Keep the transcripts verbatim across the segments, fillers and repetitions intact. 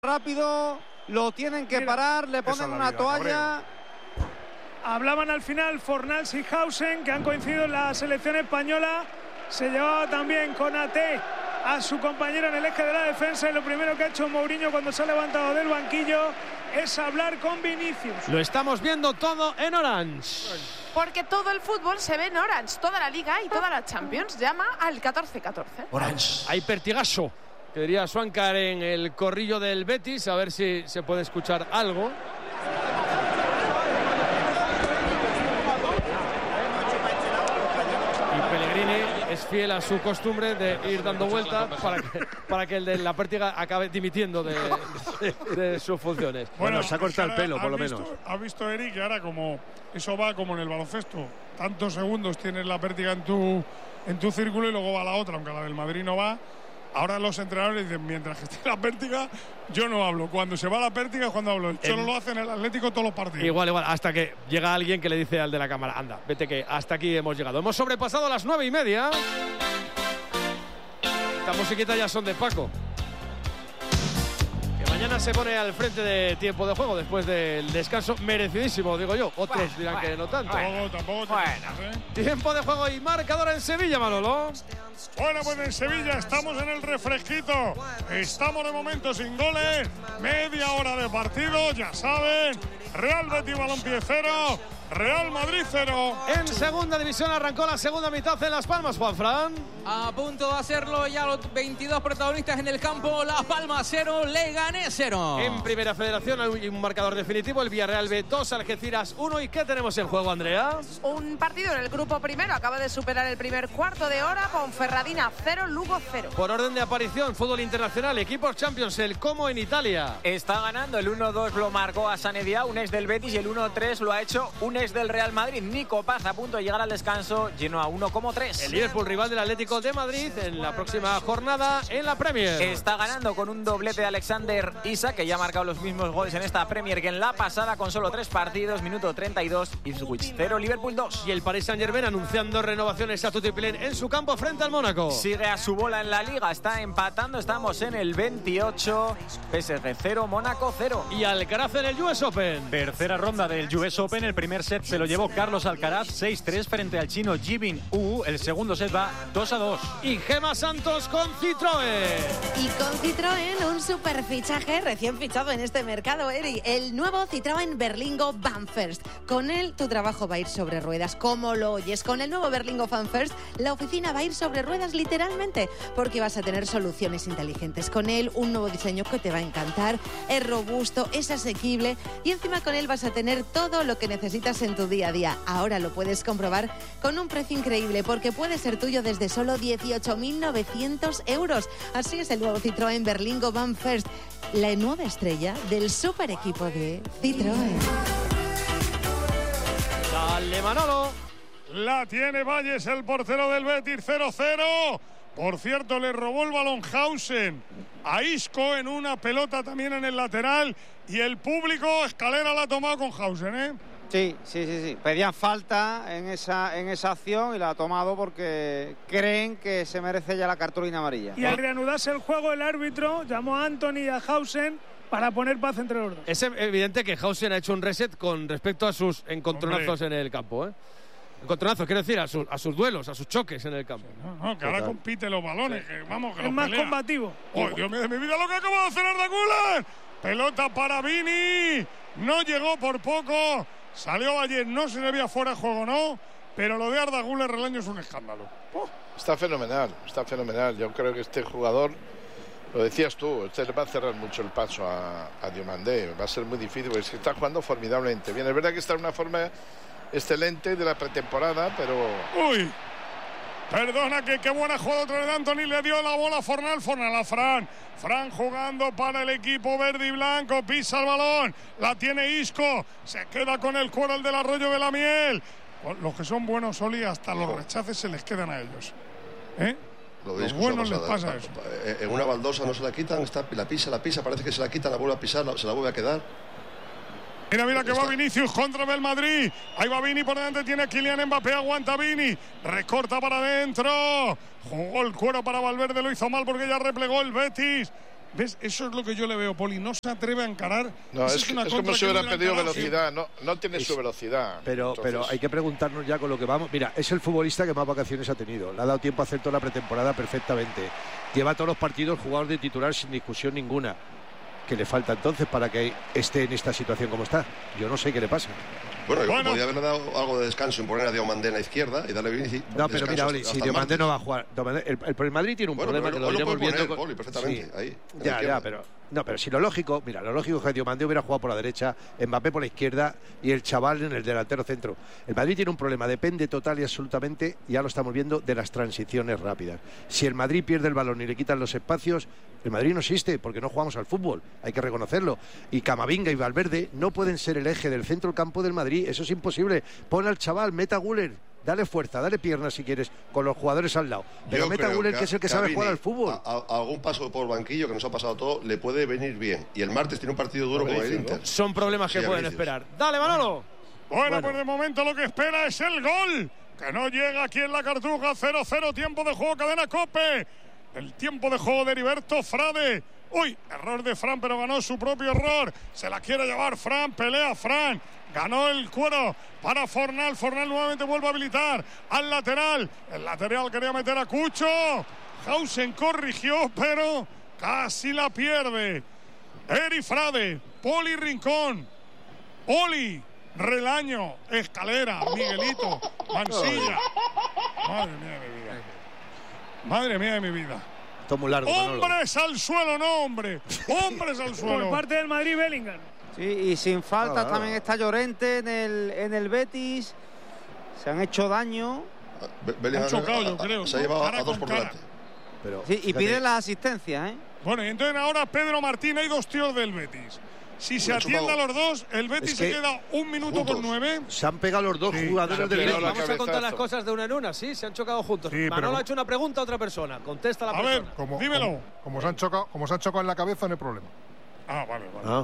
rápido, lo tienen que Mira, parar, le ponen una vida, toalla. Hablaban al final Fornals y Hausen, que han coincidido en la selección española. Se llevaba también con A T a su compañero en el eje de la defensa, y lo primero que ha hecho Mourinho cuando se ha levantado del banquillo es hablar con Vinicius. Lo estamos viendo todo en Orange. Porque todo el fútbol se ve en Orange, toda la Liga y toda la Champions. Llama al catorce catorce. Orange. Hay pertigazo, que diría Swankar en el corrillo del Betis. A ver si se puede escuchar algo. Y Pellegrini es fiel a su costumbre de ir dando vueltas para que, para que el de la pértiga acabe dimitiendo de, de, de sus funciones. Bueno, bueno, se ha cortado el pelo, por lo visto, menos. ¿Has visto, Eric, que ahora como eso va como en el baloncesto? Tantos segundos tienes la pértiga en tu, en tu círculo y luego va la otra, aunque la del Madrid no va. Ahora los entrenadores dicen, mientras que esté la pértiga, yo no hablo. Cuando se va la pértiga es cuando hablo. El Cholo en... lo hace en el Atlético todos los partidos. Igual, igual, hasta que llega alguien que le dice al de la cámara, anda, vete que hasta aquí hemos llegado. Hemos sobrepasado las nueve y media. Esta musiquita ya son de Paco, que mañana se pone al frente de tiempo de juego después del descanso merecidísimo, digo yo. Otros bueno, dirán bueno, que no tanto. Bueno, tampoco, tampoco bueno. ¿eh? Tiempo de juego y marcador en Sevilla, Manolo. Bueno, pues en Sevilla estamos en el refresquito. Estamos de momento sin goles. Media hora de partido, ya saben. Real Betis Balompié cero, Real Madrid cero. En segunda división arrancó la segunda mitad en Las Palmas, Juanfran. A punto de hacerlo ya los veintidós protagonistas en el campo. Las Palmas cero, Leganés cero. En primera federación hay un marcador definitivo. El Villarreal B dos, Algeciras uno. ¿Y qué tenemos en juego, Andrea? Un partido en el grupo primero. Acaba de superar el primer cuarto de hora. Ponferradina cero, Lugo cero. Por orden de aparición, fútbol internacional, equipos Champions, el Como en Italia. Está ganando. El uno dos lo marcó a Sanedia, un ex del Betis, y el uno tres lo ha hecho un ex del Real Madrid. Nico Paz, a punto de llegar al descanso, lleno a uno coma tres. El Liverpool, rival del Atlético de Madrid en la próxima jornada en la Premier. Está ganando con un doblete de Alexander Isak, que ya ha marcado los mismos goles en esta Premier que en la pasada, con solo tres partidos. Minuto treinta y dos, Ipswich cero, Liverpool dos. Y el Paris Saint-Germain anunciando renovaciones a Tutipilén en su campo frente al Mónaco. Sigue a su bola en la Liga, está empatando, estamos en el veintiocho. P S G cero, Mónaco cero. Y Alcaraz en el U S Open. Tercera ronda del U S Open. El primer set se lo llevó Carlos Alcaraz, seis tres frente al chino Jibin Wu. El segundo set va dos a dos. Y Gemma Santos con Citroën. Y con Citroën, un super fichaje recién fichado en este mercado, Eri. El nuevo Citroën Berlingo Van First. Con él tu trabajo va a ir sobre ruedas, como lo oyes. Con el nuevo Berlingo Van First, la oficina va a ir sobre ruedas literalmente, porque vas a tener soluciones inteligentes. Con él, un nuevo diseño que te va a encantar. Es robusto, es asequible y encima con él vas a tener todo lo que necesitas en tu día a día. Ahora lo puedes comprobar con un precio increíble, porque puede ser tuyo desde solo dieciocho mil novecientos euros. Así es el nuevo Citroën Berlingo Van First, la nueva estrella del super equipo de Citroën. Dale, Manolo. La tiene Valles, el portero del Betis, cero cero. Por cierto, le robó el balón Hausen a Isco en una pelota también en el lateral, y el público, Escalera la ha tomado con Hausen, ¿eh? Sí, sí, sí, sí. Pedían falta en esa, en esa acción y la ha tomado porque creen que se merece ya la cartulina amarilla. Y al reanudarse el juego, el árbitro llamó a Anthony y a Hausen para poner paz entre los dos. Es evidente que Hausen ha hecho un reset con respecto a sus encontronazos en el campo, ¿eh? Encontronazos, quiero decir, a, su, a sus duelos, a sus choques en el campo. No, no, que ahora compite los balones, que vamos, que es más pelea. Combativo. ¡Oh, Dios mío de mi vida, lo que acaba de hacer Arda Güler! Pelota para Vini, no llegó por poco, salió ayer, no se le veía fuera de juego, no, pero lo de Arda Güler Relaño es un escándalo. Oh. Está fenomenal, está fenomenal. Yo creo que este jugador, lo decías tú, este le va a cerrar mucho el paso a, a Diomandé, va a ser muy difícil, porque es que está jugando formidablemente bien. Es verdad que está en una forma excelente de la pretemporada, pero... ¡Uy! Perdona, que qué buena jugada otra vez de Anthony, le dio la bola a Fornal, Fornal a Fran. Fran jugando para el equipo verde y blanco, pisa el balón, la tiene Isco, se queda con el cuero el del Arroyo de la Miel. Los que son buenos, Oli, hasta los rechaces se les quedan a ellos, ¿eh? Lo de Los buenos les pasa eso. En una baldosa no se la quitan, está, la pisa, la pisa, parece que se la quita, la vuelve a pisar, se la vuelve a quedar. Mira, mira que va Vinicius contra el Madrid. Ahí va Vini por delante, tiene a Kylian Mbappé, aguanta Vini, recorta para adentro. Jugó el cuero para Valverde, lo hizo mal porque ya replegó el Betis. ¿Ves? Eso es lo que yo le veo, Poli. No se atreve a encarar. No, es, es, que, una es como si que hubiera pedido encarado, velocidad. sí. No, no tiene es, su velocidad. Pero, Entonces... pero hay que preguntarnos ya con lo que vamos. Mira, es el futbolista que más vacaciones ha tenido. Le ha dado tiempo a hacer toda la pretemporada perfectamente. Lleva todos los partidos jugador de titular sin discusión ninguna. ¿Qué le falta entonces para que esté en esta situación como está? Yo no sé qué le pasa. Bueno, yo Bueno. podría haberle dado algo de descanso y poner a Diomandé en la izquierda y darle bien. No, pero mira, Oli, si Diomandé no va a jugar. El, el, el Madrid tiene un bueno, problema que lo, lo iremos puede viendo. poner, Poli, perfectamente, sí. Ahí. Ya, ya, pero. No, pero si lo lógico, mira, lo lógico es que Diomandé hubiera jugado por la derecha, Mbappé por la izquierda y el chaval en el delantero centro. El Madrid tiene un problema, depende total y absolutamente, ya lo estamos viendo, de las transiciones rápidas. Si el Madrid pierde el balón y le quitan los espacios, el Madrid no existe porque no jugamos al fútbol, hay que reconocerlo. Y Camavinga y Valverde no pueden ser el eje del centro del campo del Madrid, eso es imposible. Pon al chaval, meta a Güler, dale fuerza, dale piernas si quieres, con los jugadores al lado. Pero Yo meta a Güler, que, que es el que sabe Vini, jugar al fútbol. A, a, algún paso por el banquillo que nos ha pasado todo le puede venir bien. Y el martes tiene un partido duro con el Inter. Son problemas que Sí, pueden Vinicius. esperar. Dale, Manolo. Bueno, Bueno. pues de momento lo que espera es el gol. Que no llega aquí en la Cartuja. cero cero, tiempo de juego, cadena COPE. El tiempo de juego de Heriberto Frade. Uy, error de Fran, pero ganó su propio error. Se la quiere llevar Fran, pelea Fran. Ganó el cuero para Fornal. Fornal nuevamente vuelve a habilitar al lateral. El lateral quería meter a Cucho. Hausen corrigió, pero casi la pierde. Eri Frade, Poli Rincón, Oli, Relaño, Escalera, Miguelito, Mansilla. Madre mía de mi vida. Madre mía de mi vida. Esto es muy largo, Manolo. Hombres al suelo, no, hombre. Hombres al Por suelo. parte del Madrid, Bellingham. Sí, y sin falta Claro, también claro. está Llorente en el, en el Betis. Se han hecho daño. Be- Bellingham Han chocado, a- yo a- creo, Se ha ¿no? llevado Cara a dos con por cara. delante. Pero, Sí, y fíjate, piden las asistencias, ¿eh? Bueno, y entonces ahora Pedro Martín, hay dos tíos del Betis. Si se Me ha atiende a chocado. los dos, el Betis Es se que- queda un minuto juntos. con nueve. se han pegado los dos Sí, jugadores del pero Betis. la Vamos a contar cabezazo. las cosas de una en una, sí, se han chocado juntos. Sí, Manolo pero- ha hecho una pregunta a otra persona. Contesta la A ver, persona. Como, dímelo. Como, como se han chocado, como se han chocado en la cabeza, no hay problema. Ah, vale, vale. Ah,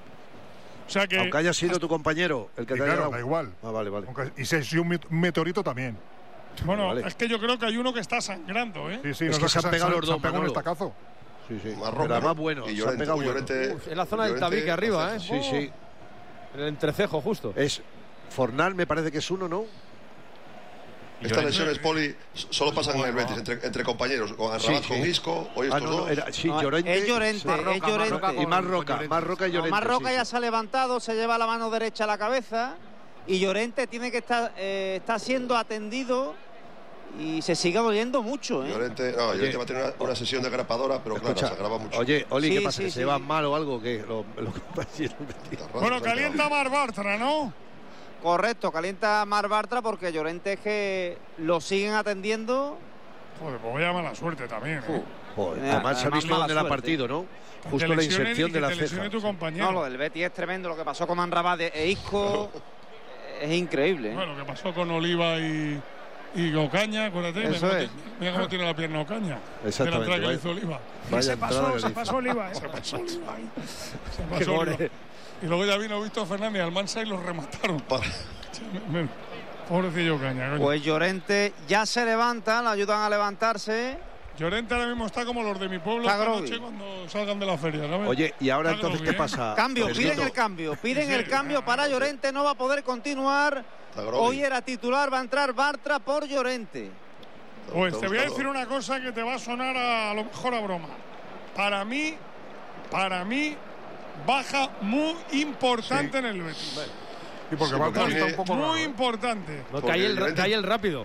O sea que aunque haya sido tu compañero el que Y te haya claro, dado. da igual. Ah, vale, vale. Aunque- y si es un met- meteorito también. Bueno, Vale. es que yo creo que hay uno que está sangrando, ¿eh? Sí, sí, Es no que sé, se han pegado los se dos, han pegado un Manolo. estacazo. Sí, sí. Marroca, Pero ¿no? además bueno, Y se han Llorente, pegado bueno. Llorente- Uf, en la zona del Llorente tabique arriba, hace- ¿eh? Sí, sí. En el entrecejo, justo. Es Fornal, me parece que es uno, ¿no? Estas lesiones, Poli, solo pasan en el Betis, entre, entre compañeros. Con Arrabat, Sí, con sí. Isco, hoy Ah, estos no, no, dos. era, sí, No, Llorente. es Llorente, sí. es Llorente. Y más Roca, más Roca y No, Llorente. Marroca sí, ya sí. se ha levantado, se lleva la mano derecha a la cabeza y Llorente tiene que estar eh, está siendo atendido y se sigue doliendo mucho, ¿eh? Llorente, no, Llorente va a tener una, una sesión de grapadora, pero claro, Escucha, se agrava mucho. Oye, Oli, Sí, ¿qué pasa? sí, ¿Que sí, se llevan sí. mal o algo? ¿Qué? Lo, lo que pasa es que- Bueno, calienta Mar Bartra, ¿no? Correcto, calienta Mar Bartra porque Llorente es que lo siguen atendiendo. Joder, pues vaya mala suerte también, ¿eh? Joder, Tiene además se ha además visto mala dónde la ha suerte. partido, ¿no? Que Justo te la lesionen inserción y de que la te ceja. lesione tu compañero. No, lo del Betis es tremendo, lo que pasó con Amrabat e Isco es increíble, ¿eh? Bueno, lo que pasó con Oliva y, y Ocaña, acuérdate. Eso mira cómo es. ti- Mira cómo tiene la pierna Ocaña. Exactamente, De la entrada que le vaya- hizo Oliva. Vaya Se entrada pasó, que se le hizo. pasó Oliva, ¿eh? Se pasó Oliva ahí. Se Qué pasó Oliva. gore. Y luego ya vino Víctor Fernández Almansa y los remataron. Para- Me- me- Pobrecillo Ocaña, coño. Pues Llorente ya se levanta, le ayudan a levantarse. Llorente ahora mismo está como los de mi pueblo Está esta groggy. noche cuando salgan de la feria, ¿sabes? Oye, ¿y ahora Está entonces groggy, qué ¿eh? pasa? Cambio, Pedrito? piden el cambio, piden Sí, el sí. cambio para Llorente, no va a poder continuar. Está groggy. Hoy era titular, va a entrar Bartra por Llorente. Pues Está te voy a buscando- decir una cosa que te va a sonar a, a lo mejor a broma. Para mí, para mí, baja muy importante en el Betis. Y porque Sí, Bartra porque está un tiene- poco raro, Muy ¿eh? importante. No, Porque cae el, Llorente- cae el rápido.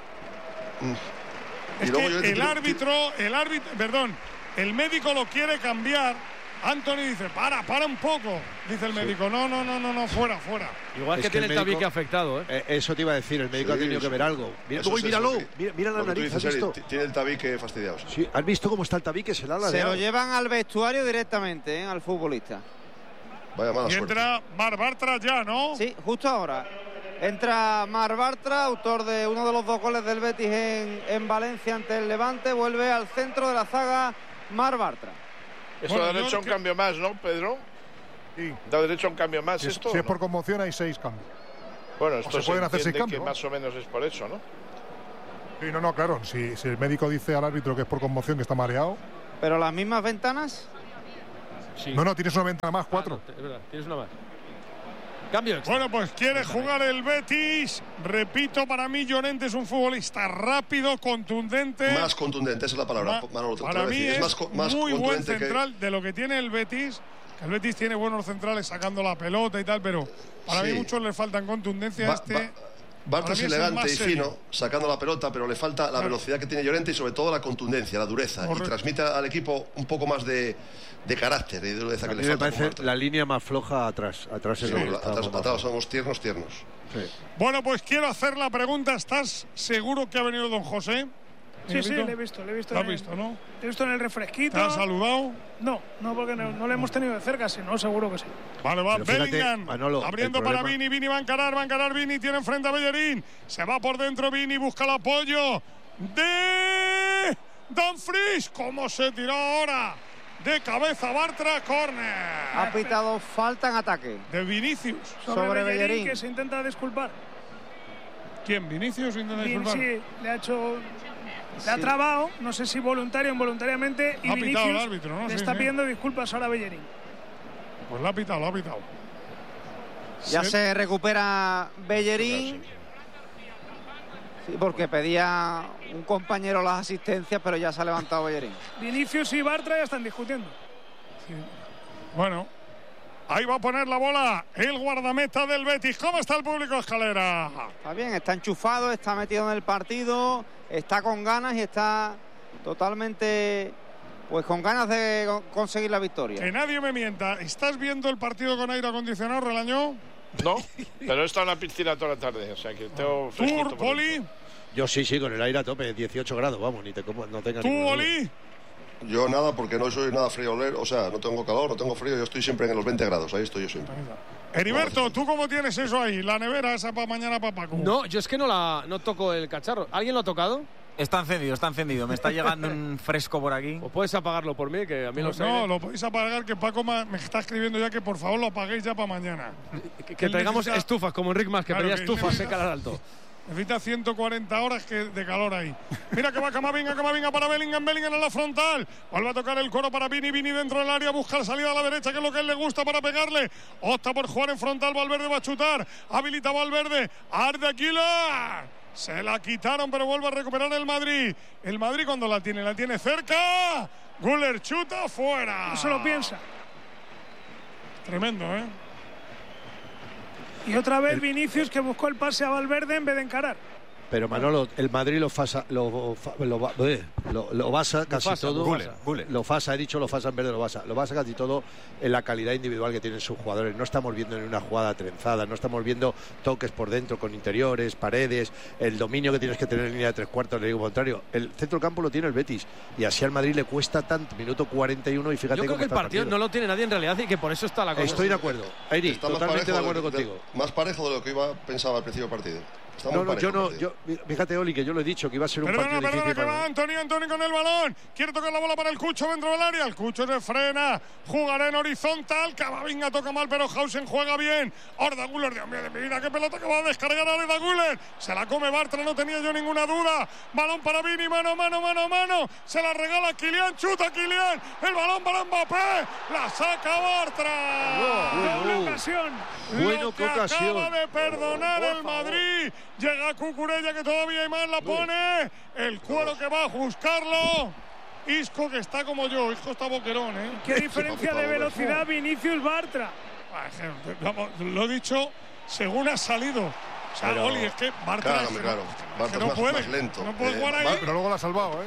Y Es luego que Llorente el tiene- árbitro, el árbitro, perdón, el médico lo quiere cambiar. Anthony dice, para, para un poco. Dice el médico, no, no, no, no, no, fuera, fuera. Igual Es que que tiene el el tabique médico- afectado, ¿eh? Eh, eso te iba a decir, el médico Sí, ha tenido eso- que ver algo. Mira, eso uy, es míralo, eso que- mira, mira la lo que tú nariz, ¿has dices, Eri, visto? t- tiene el tabique fastidiado. sí. Sí, ¿has visto cómo está el tabique? Se la ha Se ladeado. lo llevan al vestuario directamente, ¿eh? Al futbolista. Vaya mala Y suerte. entra Mar Bartra ya, ¿no? Sí, justo ahora. Entra Mar Bartra, autor de uno de los dos goles del Betis en, en Valencia ante el Levante. Vuelve al centro de la zaga Mar Bartra. Esto Bueno, da yo derecho a un que- cambio más, ¿no, Pedro? Sí. Da derecho a un cambio más Si es, esto. si ¿o es por no? conmoción hay seis cambios. Bueno, esto se pueden hacer seis entiende que cambios, más o menos es por eso, ¿no? Sí, no, no, claro. Si, si el médico dice al árbitro que es por conmoción, que está mareado. Pero las mismas ventanas. Sí. No, no, tienes una ventana más, cuatro. Ah, no, es verdad, tienes una más. Cambio extra. Bueno, pues quiere jugar el Betis. Repito, para mí Llorente es un futbolista rápido, contundente. Más contundente, esa es la palabra. Ma Manolo, para mí es, es más, más muy buen que... central de lo que tiene el Betis. Que el Betis tiene buenos centrales sacando la pelota y tal, pero para sí. mí muchos le faltan contundencia va, a este. Va. Bartra es elegante y fino, sacando la pelota, pero le falta la claro. velocidad que tiene Llorente y sobre todo la contundencia, la dureza. Correcto. Y transmite al equipo un poco más de, de carácter y de dureza. A que mí le me falta parece la línea más floja atrás. Atrás, sí, es la, atrás, atrás somos tiernos, tiernos. Sí. Bueno, pues quiero hacer la pregunta. ¿Estás seguro que ha venido don José? Sí, sí, le he visto, le he visto. ¿Lo has visto, no? Te he visto en el refresquito. ¿Te ha saludado? No, no, porque no, no le hemos tenido de cerca, si no, seguro que sí. Vale, va, fíjate, Bellingham, Manolo, abriendo problema... para Vini, Vini va a encarar, va a encarar Vini, tiene enfrente a Bellerín, se va por dentro Vini, busca el apoyo de Dumfries, ¿cómo se tiró ahora? De cabeza Bartra, córner. Ha pitado falta en ataque. De Vinicius. Sobre, sobre Bellerín, Bellerín, que se intenta disculpar. ¿Quién? ¿Vinicius se intenta disculpar? Sí, le ha hecho... Le ha trabado, no sé si voluntario o involuntariamente, y ha Vinicius pitado el árbitro, ¿no? le sí, está sí. pidiendo disculpas ahora a Bellerín. Pues la ha pitado, la ha pitado. Ya se, se recupera Bellerín. Sí, porque pedía un compañero las asistencias, pero ya se ha levantado Bellerín. Vinicius y Bartra ya están discutiendo. Sí. Bueno, ahí va a poner la bola el guardameta del Betis. ¿Cómo está el público, Escalera? Está bien, está enchufado, está metido en el partido, está con ganas y está totalmente, pues con ganas de conseguir la victoria. Que nadie me mienta. ¿Estás viendo el partido con aire acondicionado, Relañó? No, pero he estado en la piscina toda la tarde, o sea que tengo fresquito. ¿Tú, Poli? Yo sí, sí, con el aire a tope, dieciocho grados, vamos, ni te como, no tenga ¿Tú, Oli? Yo nada, porque no soy nada frío, o sea, no tengo calor, no tengo frío, yo estoy siempre en los veinte grados, ahí estoy yo siempre. Heriberto, ¿tú cómo tienes eso ahí? La nevera esa para mañana para Paco. No, yo es que no la no toco el cacharro. ¿Alguien lo ha tocado? Está encendido, está encendido. Me está llegando un fresco por aquí. ¿O puedes apagarlo por mí? Que a mí no, lo sé. No, lo podéis apagar, que Paco me está escribiendo ya que por favor lo apaguéis ya para mañana. Que, que traigamos necesita... estufas, como Enric Mas, que claro, pedía que estufas en Calar Alto. Necesita ciento cuarenta horas que de calor ahí. Mira que va Camavinga, Camavinga para Bellingham, Bellingham en la frontal. Vuelve a tocar el coro para Vini, Vini dentro del área, busca la salida a la derecha, que es lo que a él le gusta para pegarle. Opta por jugar en frontal, Valverde va a chutar. Habilita Valverde, Arda Aguilar. Se la quitaron, pero vuelve a recuperar el Madrid. El Madrid cuando la tiene, la tiene cerca. Güler chuta fuera. No se lo piensa. Tremendo, ¿eh? Y otra vez el... Vinicius, que buscó el pase a Valverde en vez de encarar. Pero Manolo, el Madrid lo fasa, lo, lo, lo, lo, lo basa casi lo fasa, todo. Gule, Gule. Lo fasa, he dicho lo fasa en vez de lo basa. Lo basa casi todo en la calidad individual que tienen sus jugadores. No estamos viendo en una jugada trenzada, no estamos viendo toques por dentro con interiores, paredes, el dominio que tienes que tener en línea de tres cuartos, le digo contrario. El centro campo lo tiene el Betis y así al Madrid le cuesta tanto. Minuto cuarenta y uno y fíjate Yo creo cómo que el está partido, el partido no lo tiene nadie en realidad y que por eso está la cosa. Estoy de acuerdo. Airi, totalmente de acuerdo de, contigo. De, más parejo de lo que iba pensaba al principio del partido. No, no, yo no, yo, fíjate, Oli, que yo lo he dicho, que iba a ser un perdona, partido perdona, difícil. Que va Anthony, Anthony con el balón. Quiere tocar la bola para el Cucho dentro del área. El Cucho se frena. Jugará en horizontal. Camavinga toca mal, pero Hausen juega bien. Arda Güler, Dios mío de mi vida, qué pelota que va a descargar a Arda Güler. Se la come Bartra, no tenía yo ninguna duda. Balón para Vini, mano, mano, mano, mano. Se la regala Kylian, chuta Kylian. El balón para Mbappé. La saca Bartra. Wow, Doble ocasión. Bueno, qué ocasión. Acaba de perdonar el Madrid. Llega Cucurella, que todavía hay más, la pone. El cuero que va a buscarlo. Isco, que está como yo. Isco está boquerón, ¿eh? Qué diferencia de velocidad Vinicius Bartra. Vamos, lo he dicho según ha salido. O sea, pero, Oli, es que Bartra, claro, es, claro. Bartra no es más, puede, más lento. No puede eh, jugar ahí. Va, pero luego la ha salvado, ¿eh?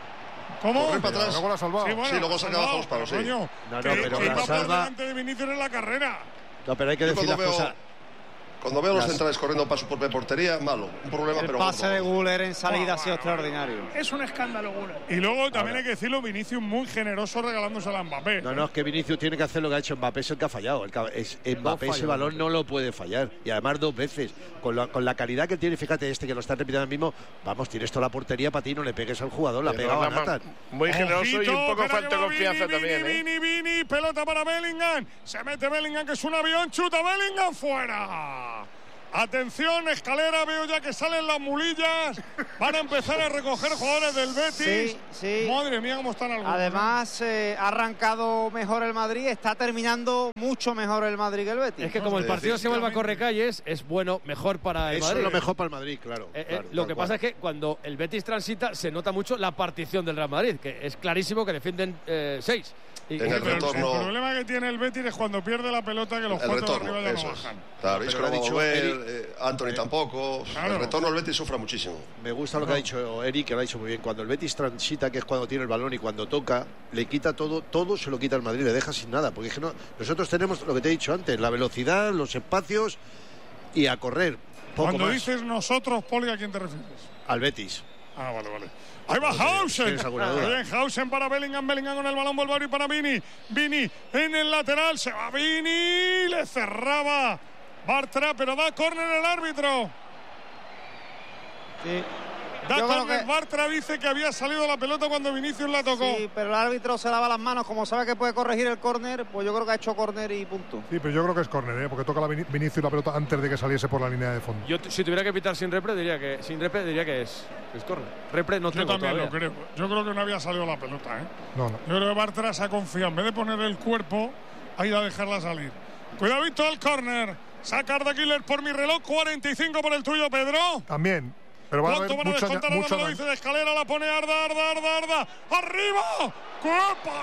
¿Cómo? Corre para atrás. Luego la ha salvado. Sí, bueno, sí luego se ha quedado bajo los palos, sí. Coño, no, no, que, pero que la iba salva... por delante de Vinicius en la carrera. No, pero hay que Yo decir las veo... cosas. Cuando veo Las... los centrales corriendo para su propia portería, malo. Un problema, el pero pase gordo. de Güler en salida ha sido extraordinario. Es un escándalo, Güler. Y luego también Ahora. hay que decirlo, Vinicius muy generoso regalándose a Mbappé. No, no, es que Vinicius tiene que hacer lo que ha hecho Mbappé, es el que ha fallado. El que, es, Mbappé ese balón no lo puede fallar. Y además dos veces. Con la, con la calidad que tiene, fíjate este que lo está repitiendo ahora mismo, vamos, tienes toda la portería para ti, no le pegues al jugador, la pega a Nathan. Muy generoso. Ojito, y un poco falta de confianza Vini, también. Vini, ¿eh? Vini, Vini, pelota para Bellingham. Se mete Bellingham, que es un avión, chuta Bellingham fuera. Atención, escalera, veo ya que salen las mulillas. Van a empezar a recoger jugadores del Betis. Sí, sí. Madre mía, cómo están algunos. Además, eh, ha arrancado mejor el Madrid, está terminando mucho mejor el Madrid que el Betis. Es que como el partido se vuelve a correcalles, es bueno, mejor para el Eso Madrid. es lo mejor para el Madrid, claro. Eh, eh, claro lo que cual. pasa es que cuando el Betis transita, se nota mucho la partición del Real Madrid, que es clarísimo que defienden eh, seis. Y, En el Pero retorno. el problema que tiene el Betis es cuando pierde la pelota, que los El cuatro de retorno, arriba ya eso no es. bajan. Claro, Isco Pero no ha va a dicho volver, Eric- eh, Anthony tampoco. Claro. El retorno del Betis sufra muchísimo. Me gusta lo que ha dicho Eric, que lo ha dicho muy bien. Cuando el Betis transita, que es cuando tiene el balón y cuando toca, le quita todo, todo se lo quita el Madrid, le deja sin nada. Porque es que no, nosotros tenemos lo que te he dicho antes, la velocidad, los espacios y a correr. Poco Cuando más. dices nosotros, Poli, ¿a quién te refieres? Al Betis. Ah, vale, vale. Ahí va Hausen. ¿Tienes alguna duda? Bien, Hausen para Bellingham. Bellingham con el balón. Vuelve a abrir para Vini. Vini en el lateral. Se va Vini. Le cerraba Bartra, pero da córner el árbitro. Sí. Da Yo creo córner. que- Bartra dice que había salido la pelota cuando Vinicius la tocó. Sí, pero el árbitro se lava las manos, como sabe que puede corregir el córner, pues yo creo que ha hecho córner y punto. Sí, pero yo creo que es córner, ¿eh? Porque toca la Vini- Vinicius la pelota antes de que saliese por la línea de fondo. Yo, si tuviera que pitar sin repre, diría que sin repre diría que es, que es córner. Repre no Yo tengo también todavía. lo creo. Yo creo que no había salido la pelota, ¿eh? No, no. Yo creo que Bartra se ha confiado. En vez de poner el cuerpo, ha ido a dejarla salir. Cuidadito al córner. Saca Arda Güler por mi reloj. cuarenta y cinco por el tuyo, Pedro. También. Pero va a haber ¿Cuánto van a mucha, descontar? Ahora mucha me lo dice de escalera. La pone Arda, Arda, Arda, Arda. ¡Arriba! ¡Qué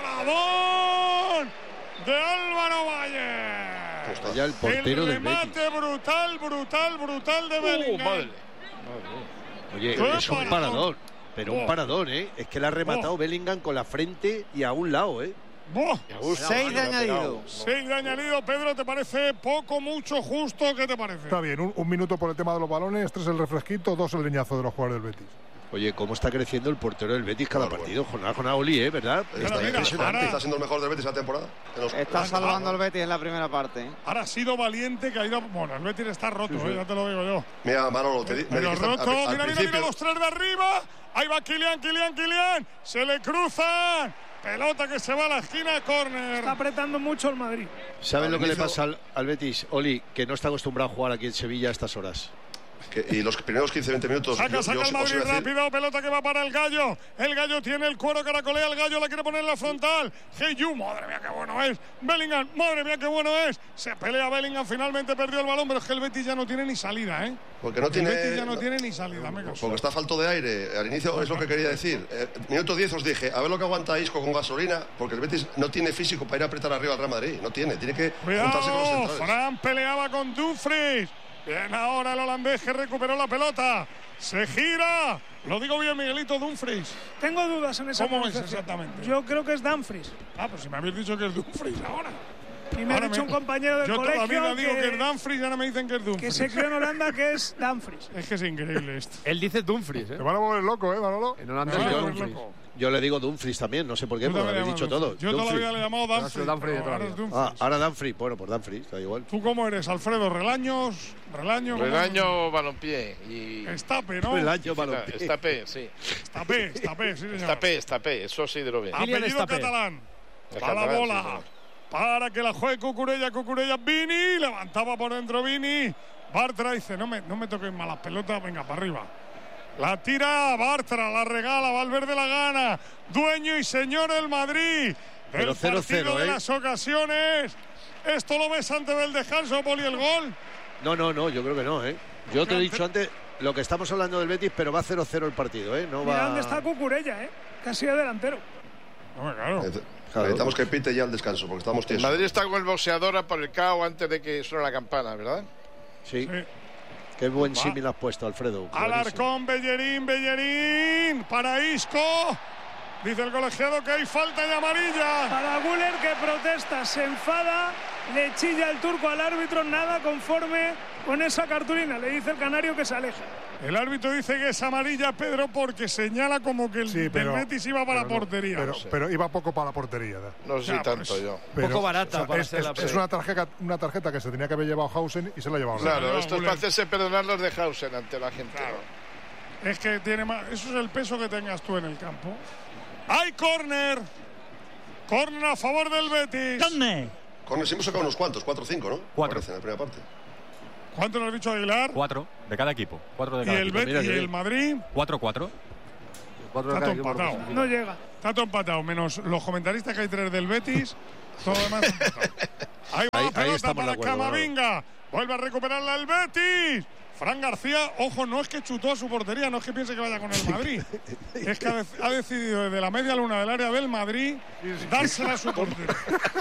paradón! De Álvaro Valle. Está ya el portero el del Betis. remate brutal, brutal, brutal de Bellingham. madre. Oye, ¡Qué es un paradón! parador. Pero un Oh. parador, ¿eh? Es que le ha rematado Oh. Bellingham con la frente y a un lado, ¿eh? ¡Buah! Seis de añadido. Seis de añadido, Pedro, ¿te parece poco, mucho, justo? ¿Qué te parece? Está bien, un, un minuto por el tema de los balones, tres el refresquito, dos el leñazo de los jugadores del Betis. Oye, cómo está creciendo el portero del Betis cada partido, jornada con Oli, ¿eh? ¿Verdad? Está, mira, impresionante. ahora- Está siendo el mejor del Betis la temporada. En los- Está salvando el Betis en la primera parte. ¿eh? Ahora ha sido valiente que ha ido. Bueno, el Betis está roto, eh, ya te lo digo yo. Mira, Manolo, te di- me Pero dijiste al- roto, al, mira, al mira, mira principio. los tres de arriba. Ahí va Kylian, Kylian, Kylian. Se le cruzan. Pelota que se va a la esquina, córner. Está apretando mucho el Madrid. ¿Sabes Al lo que le inicio- pasa al, al Betis? Oli, que no está acostumbrado a jugar aquí en Sevilla a estas horas. Que- y los primeros quince veinte minutos. Saca, yo- saca yo el os- os Madrid iba a decir- rápido, pelota que va para el Gallo. El Gallo tiene el cuero, caracolea, el Gallo la quiere poner en la frontal. Heyu, madre mía, qué bueno es. Bellingham, madre mía, qué bueno es. Se pelea Bellingham, finalmente perdió el balón, pero es que el Betis ya no tiene ni salida, ¿eh? Porque no tiene. El Betis ya no tiene ni salida, me caso. Porque está falto de aire. Al inicio es lo que quería decir. Eh, minuto diez os dije, a ver lo que aguanta Isco con gasolina, porque el Betis no tiene físico para ir a apretar arriba al Real Madrid. No tiene, tiene que juntarse con los Cuidado, centrales. Fran peleaba con Dumfries. Bien ahora el holandés que recuperó la pelota. Se gira. Lo digo bien, Miguelito, Dumfries. Tengo dudas en esa ¿Cómo es pronunciación. exactamente? Yo creo que es Dumfries. Ah, pues si me habéis dicho que es Dumfries ahora. Y me ha Ahora dicho un compañero del yo colegio toda la vida digo que- que es Dumfries y ahora me dicen que es que Dumfries. se creó en Holanda que es Dumfries. Es que es increíble esto. Él dice Dumfries, ¿eh? Te van a volver loco, ¿eh, Manolo? En holandés Me van a yo volver Dumfries. loco. Yo le digo Dumfries también, no sé por qué, Yo pero lo también habéis le dicho llamo todo. Dumfries. Yo toda la vida le he llamado sido Dumfries. Dumfries de pero toda la ahora es vida. Dumfries. Ah, ahora Dumfries. Bueno, pues Dumfries, da igual. ¿Tú cómo eres, Alfredo? ¿Relaños? ¿Relaño? ¿Cómo? Relaño balompié y Estape, ¿no? El año balompié. Estapé, sí. Estapé, Estapé, sí, señor. Estapé, estapé, eso sí de lo bien. Kylian Apellido Estapé. catalán. El Va la catalán, bola. sí, señor. Para que la juegue Cucurella, Cucurella, Vini. Levantaba por dentro Vini. Bartra dice, no me, no me toquen malas pelotas, venga, para arriba. La tira Bartra, la regala, Valverde la gana. Dueño y señor del Madrid. Pero El cero partido cero, de ¿eh? las ocasiones. ¿Esto lo ves antes del descanso, Poli, el gol? No, no, no, yo creo que no, ¿eh? Yo te he dicho antes lo que estamos hablando del Betis, pero va cero cero el partido, ¿eh? No Mira va... dónde está Cucurella, ¿eh? Que ha sido delantero. No, claro. Eh, Necesitamos que pite ya el descanso, porque estamos El tiesos. Madrid está con el boxeador por el cao antes de que suene la campana, ¿verdad? Sí. Sí. Qué buen Va. símil has puesto, Alfredo. Buenísimo. Alarcón, Bellerín, Bellerín. Para Isco. Dice el colegiado que hay falta y amarilla. Para Güler que protesta, se enfada, le chilla el turco al árbitro, nada conforme con esa cartulina. Le dice el canario que se aleja. El árbitro dice que es amarilla, Pedro, porque señala como que el Sí, del pero- Betis iba para la pero no, portería. Pero, No sé. pero iba poco para la portería. ¿no? No sé Ya, si tanto pues, yo. Pero, Poco barata para es, ser es- la es una tarjeta, una tarjeta que se tenía que haber llevado Hausen y se la ha llevado. Claro, no, esto es Güler. para hacerse perdonar los de Hausen ante la gente. Claro. Es que tiene más. Eso es el peso que tengas tú en el campo. ¡Hay córner! Córner a favor del Betis. Con nos hemos sacado unos cuantos, cuatro o cinco, ¿no? Cuatro. Parece, en la primera parte. ¿Cuánto nos has dicho, Aguilar? Cuatro de cada equipo. Cuatro de cada ¿Y el equipo. Betis y el Madrid? Cuatro, cuatro. Está todo empatado. No llega. Está todo empatado, menos los comentaristas que hay tres del Betis. Todo lo demás empatado. Ahí va Ahí- la ahí pelota estamos de para acuerdo, Camavinga. Vuelve a recuperarla el Betis. Fran García, ojo, no es que chutó a su portería, no es que piense que vaya con el Madrid. Es que ha, de- ha decidido desde la media luna del área del Madrid dársela a su portería.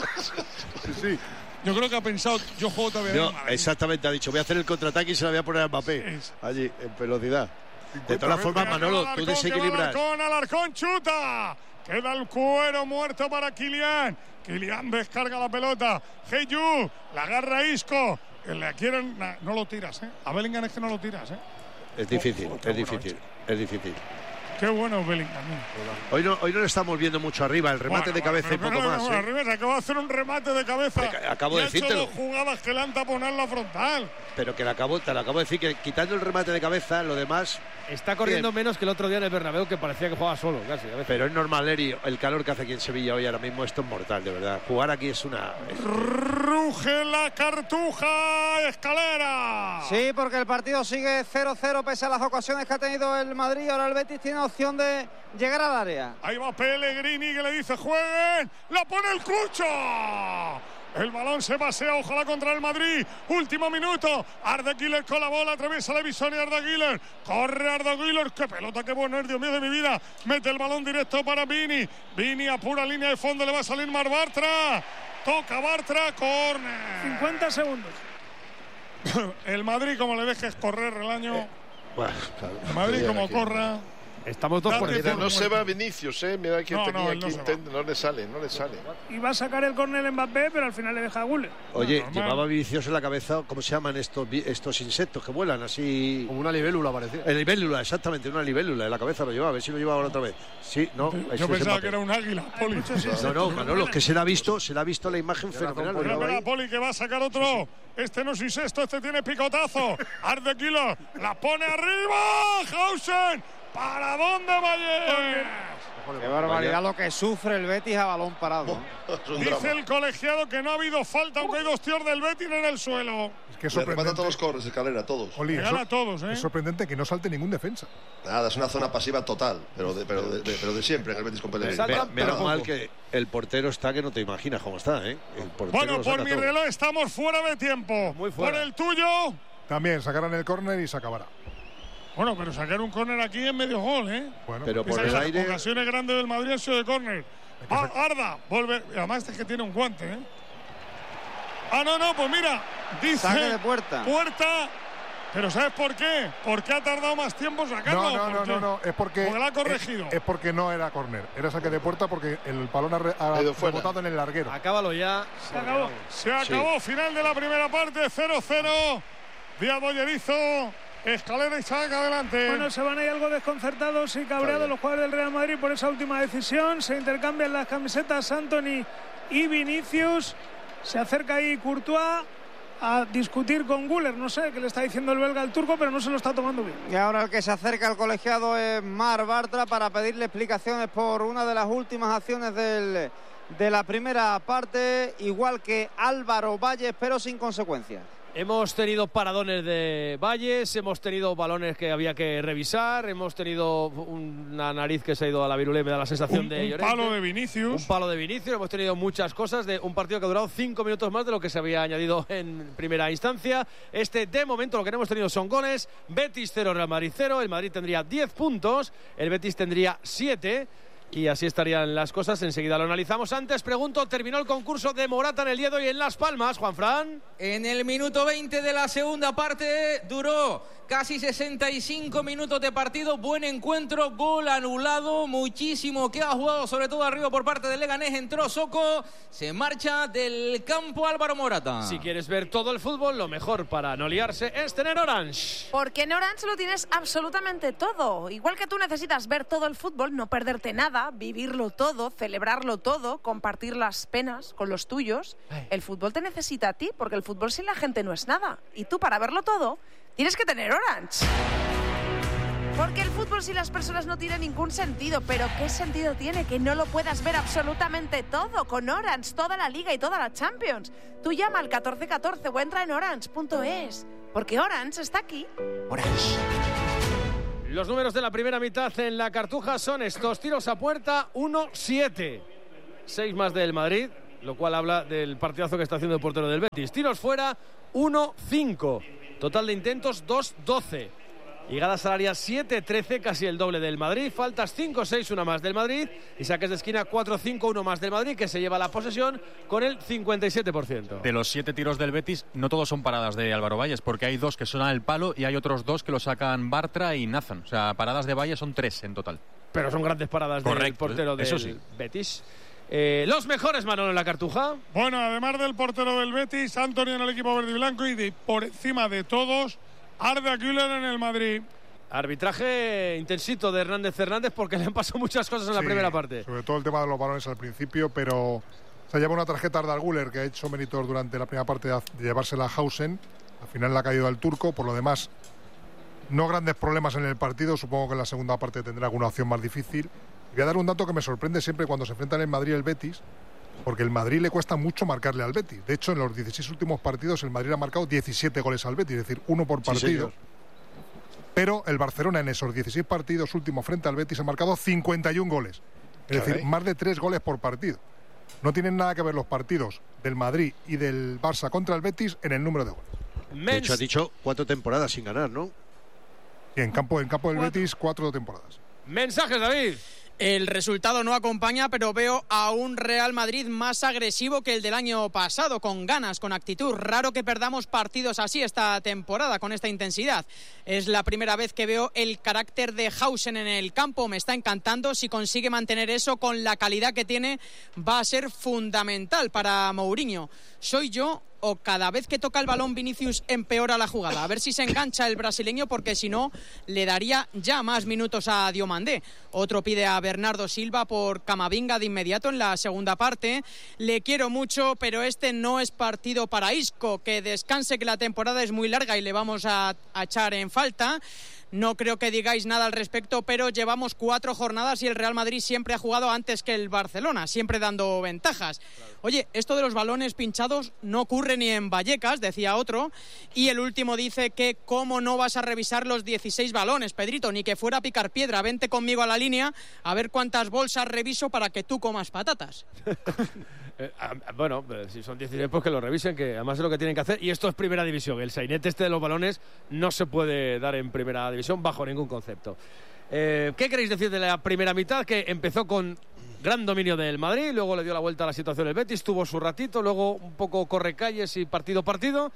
Sí. Yo creo que ha pensado, yo juego todavía en No, el Madrid. exactamente, ha dicho, voy a hacer el contraataque y se la voy a poner a Mbappé. Allí, en velocidad. De todas las formas, Manolo, tú desequilibras. Alarcón, Alarcón chuta. Queda el cuero muerto para Kylian. Kylian descarga la pelota. Heyu, la agarra Isco. Que le quieren. nah, No lo tiras, ¿eh? A Bellingham es que no lo tiras, ¿eh? Es difícil, Oh, oh, es qué difícil, es difícil. Qué bueno Bellingham. Hoy no, hoy no le estamos viendo mucho arriba, el remate Bueno, de cabeza bueno, y poco pero más. bueno, ¿eh? Rivera acaba de hacer un remate de cabeza. Acabo y de ha hecho decírtelo. dos jugadas que le han taponado la frontal. Pero que le acabo, te lo acabo de decir, que quitando el remate de cabeza, lo demás. Está corriendo bien. menos que el otro día en el Bernabéu, que parecía que jugaba solo, casi. A veces. Pero es normal, Eri, el calor que hace aquí en Sevilla hoy ahora mismo, esto es mortal, de verdad. Jugar aquí es una. es- Ruge la cartuja, Escalera. Sí, porque el partido sigue cero cero pese a las ocasiones que ha tenido el Madrid. Ahora el Betis tiene opción de llegar al área. Ahí va Pellegrini que le dice jueguen. La pone el Cucho. El balón se pasea, ojalá contra el Madrid. Último minuto. Arda Güler con la bola, atraviesa la visión y Arda Güler. Corre Arda Güler. Qué pelota, qué bueno es, Dios mío de mi vida. Mete el balón directo para Vini. Vini a pura línea de fondo, le va a salir Mar Bartra. Toca Bartra, córner. cincuenta segundos. El Madrid, como le dejes correr el año. Bueno, claro. El Madrid, como Aquí. corra. Estamos dos por Date Mira, encima. no se va Vinicius, ¿eh? Mira que No, tenía no, él aquí no se intento, no le sale, no le sale. Iba a sacar el córner en Mbappé, pero al final le deja a Güler. Oye, normal. llevaba Vinicius en la cabeza, ¿cómo se llaman estos, vi- estos insectos que vuelan así? Como una libélula parecía. El libélula, exactamente, una libélula en la cabeza lo llevaba, a ver si lo llevaba ahora otra vez. Sí, no, ese Yo es pensaba Mbappé. que era un águila, Poli. No, no, Manolo, que se le ha visto, se le ha visto la imagen fenomenal. lo Espera, llevaba espera, ahí. Poli, que va a sacar otro. Este no es incesto, este tiene picotazo. Arde Kilo, la pone arriba. Hausen, ¿para dónde vaya? Qué barbaridad lo que sufre el Betis a balón parado. Dice el colegiado que no ha habido falta, aunque hay dos tíos del Betis en el suelo. Es que es Le remata sorprendente. todos los corres, Escalera, todos. Oli, Le es gana sor- a todos, ¿eh? Es sorprendente que no salte ningún defensa. Nada, es una zona pasiva total, pero de, pero de, de- pero de siempre en el Betis con Pellegrini. Salta, Me- pero Menos mal poco. que el portero está que no te imaginas cómo está, ¿eh? El portero Bueno, lo por saca mi todo. reloj estamos fuera de tiempo. Muy fuera. Por el tuyo. También sacarán el córner y se acabará. Bueno, pero sacar un córner aquí es medio gol, ¿eh? Bueno, Pero Piensa por que el las aire. ocasiones grandes del Madrid han sido de córner. Ah, Arda, vuelve. Además, este es que tiene un guante, ¿eh? Ah, no, no, pues mira. Dice. Saque de puerta. Puerta. Pero ¿sabes por qué? ¿Por qué ha tardado más tiempo en sacarlo? no, no, ¿Por no, qué? no, no, es porque. Porque la ha corregido. Es, es porque no era córner, era saque de puerta porque el balón ha, re- ha Ha ido fuera. rebotado en el larguero. Acábalo ya. Se acabó. Se acabó, final de la primera parte, cero cero. Díaz Bollerizo, Escalera y Chaca adelante. Bueno, se van ahí algo desconcertados y cabreados los jugadores del Real Madrid por esa última decisión. Se intercambian las camisetas Antony y Vinicius. Se acerca ahí Courtois a discutir con Güler. No sé qué le está diciendo el belga al turco, pero no se lo está tomando bien. Y ahora el que se acerca al colegiado es Mar Bartra para pedirle explicaciones por una de las últimas acciones del, de la primera parte, igual que Álvaro Valles, pero sin consecuencias. Hemos tenido paradones de Valles, hemos tenido balones que había que revisar, hemos tenido una nariz que se ha ido a la virulé, me da la sensación un, de un Llorente. palo de Vinicius. Un palo de Vinicius, hemos tenido muchas cosas de un partido que ha durado cinco minutos más de lo que se había añadido en primera instancia. Este, de momento, lo que no hemos tenido son goles. Betis cero, Real Madrid cero. El Madrid tendría diez puntos, el Betis tendría siete. Y así estarían las cosas. Enseguida lo analizamos. Antes pregunto, ¿terminó el concurso de Morata en el día de hoy en Las Palmas, Juanfran? En el minuto veinte de la segunda parte duró casi sesenta y cinco minutos de partido. Buen encuentro, gol anulado, muchísimo que ha jugado, sobre todo arriba por parte del Leganés. Entró Soko, se marcha del campo Álvaro Morata. Si quieres ver todo el fútbol, lo mejor para no liarse es tener Orange. Porque en Orange lo tienes absolutamente todo. Igual que tú necesitas ver todo el fútbol, no perderte nada, vivirlo todo, celebrarlo todo, compartir las penas con los tuyos. El fútbol te necesita a ti, porque el fútbol sin la gente no es nada. Y tú, para verlo todo, tienes que tener Orange. Porque el fútbol sin las personas no tiene ningún sentido. Pero ¿qué sentido tiene que no lo puedas ver absolutamente todo con Orange? Toda la Liga y toda la Champions. Tú llama al catorce catorce o entra en orange punto es. Porque Orange está aquí. Orange. Los números de la primera mitad en la Cartuja son estos: tiros a puerta, uno siete. seis más del Madrid, lo cual habla del partidazo que está haciendo el portero del Betis. Tiros fuera, uno cinco. Total de intentos, dos doce. Llegadas al área, siete trece, casi el doble del Madrid. Faltas, cinco seis, una más del Madrid. Y saques de esquina, cuatro cinco, uno más del Madrid, que se lleva la posesión con el cincuenta y siete por ciento. De los siete tiros del Betis, no todos son paradas de Álvaro Valles, porque hay dos que son al palo y hay otros dos que lo sacan Bartra y Nathan. O sea, paradas de Valles son tres en total. Pero son grandes paradas del Correcto, portero del eso sí. Betis. Eh, los mejores, Manolo, en la Cartuja. Bueno, además del portero del Betis, Antonio en el equipo verde y blanco, y de, por encima de todos, Arda Güler en el Madrid. Arbitraje intensito de Hernández Hernández, porque le han pasado muchas cosas en sí, la primera parte. Sobre todo el tema de los balones al principio, pero se lleva una tarjeta Arda Güler, que ha hecho méritos durante la primera parte de llevársela a Hausen. Al final le ha caído al turco. Por lo demás, no grandes problemas en el partido. Supongo que en la segunda parte tendrá alguna opción más difícil. Voy a dar un dato que me sorprende siempre cuando se enfrentan el Madrid y el Betis, porque el Madrid le cuesta mucho marcarle al Betis. De hecho, en los dieciséis últimos partidos el Madrid ha marcado diecisiete goles al Betis, es decir, uno por partido. Sí, pero el Barcelona en esos dieciséis partidos últimos frente al Betis ha marcado cincuenta y un goles. Es decir, Caray. más de tres goles por partido. No tienen nada que ver los partidos del Madrid y del Barça contra el Betis en el número de goles. De hecho, ha dicho cuatro temporadas sin ganar, ¿no? Y en campo, en campo del Betis, cuatro temporadas. Mensajes, David. El resultado no acompaña, pero veo a un Real Madrid más agresivo que el del año pasado, con ganas, con actitud. Raro que perdamos partidos así esta temporada, con esta intensidad. Es la primera vez que veo el carácter de Hausen en el campo. Me está encantando. Si consigue mantener eso con la calidad que tiene, va a ser fundamental para Mourinho. Soy yo o cada vez que toca el balón Vinicius empeora la jugada. A ver si se engancha el brasileño, porque si no le daría ya más minutos a Diomandé. Otro pide a Bernardo Silva por Camavinga de inmediato en la segunda parte. Le quiero mucho, pero este no es partido para Isco. Que descanse, que la temporada es muy larga y le vamos a, a echar en falta. No creo que digáis nada al respecto, pero llevamos cuatro jornadas y el Real Madrid siempre ha jugado antes que el Barcelona, siempre dando ventajas. Oye, esto de los balones pinchados no ocurre ni en Vallecas, decía otro, y el último dice que cómo no vas a revisar los dieciséis balones, Pedrito, ni que fuera a picar piedra. Vente conmigo a la línea a ver cuántas bolsas reviso para que tú comas patatas. Eh, bueno, si son dieciséis, pues que lo revisen, que además es lo que tienen que hacer. Y esto es primera división. El sainete este de los balones no se puede dar en primera división bajo ningún concepto. Eh, ¿Qué queréis decir de la primera mitad? Que empezó con gran dominio del Madrid, luego le dio la vuelta a la situación el Betis, tuvo su ratito, luego un poco correcalles y partido partido,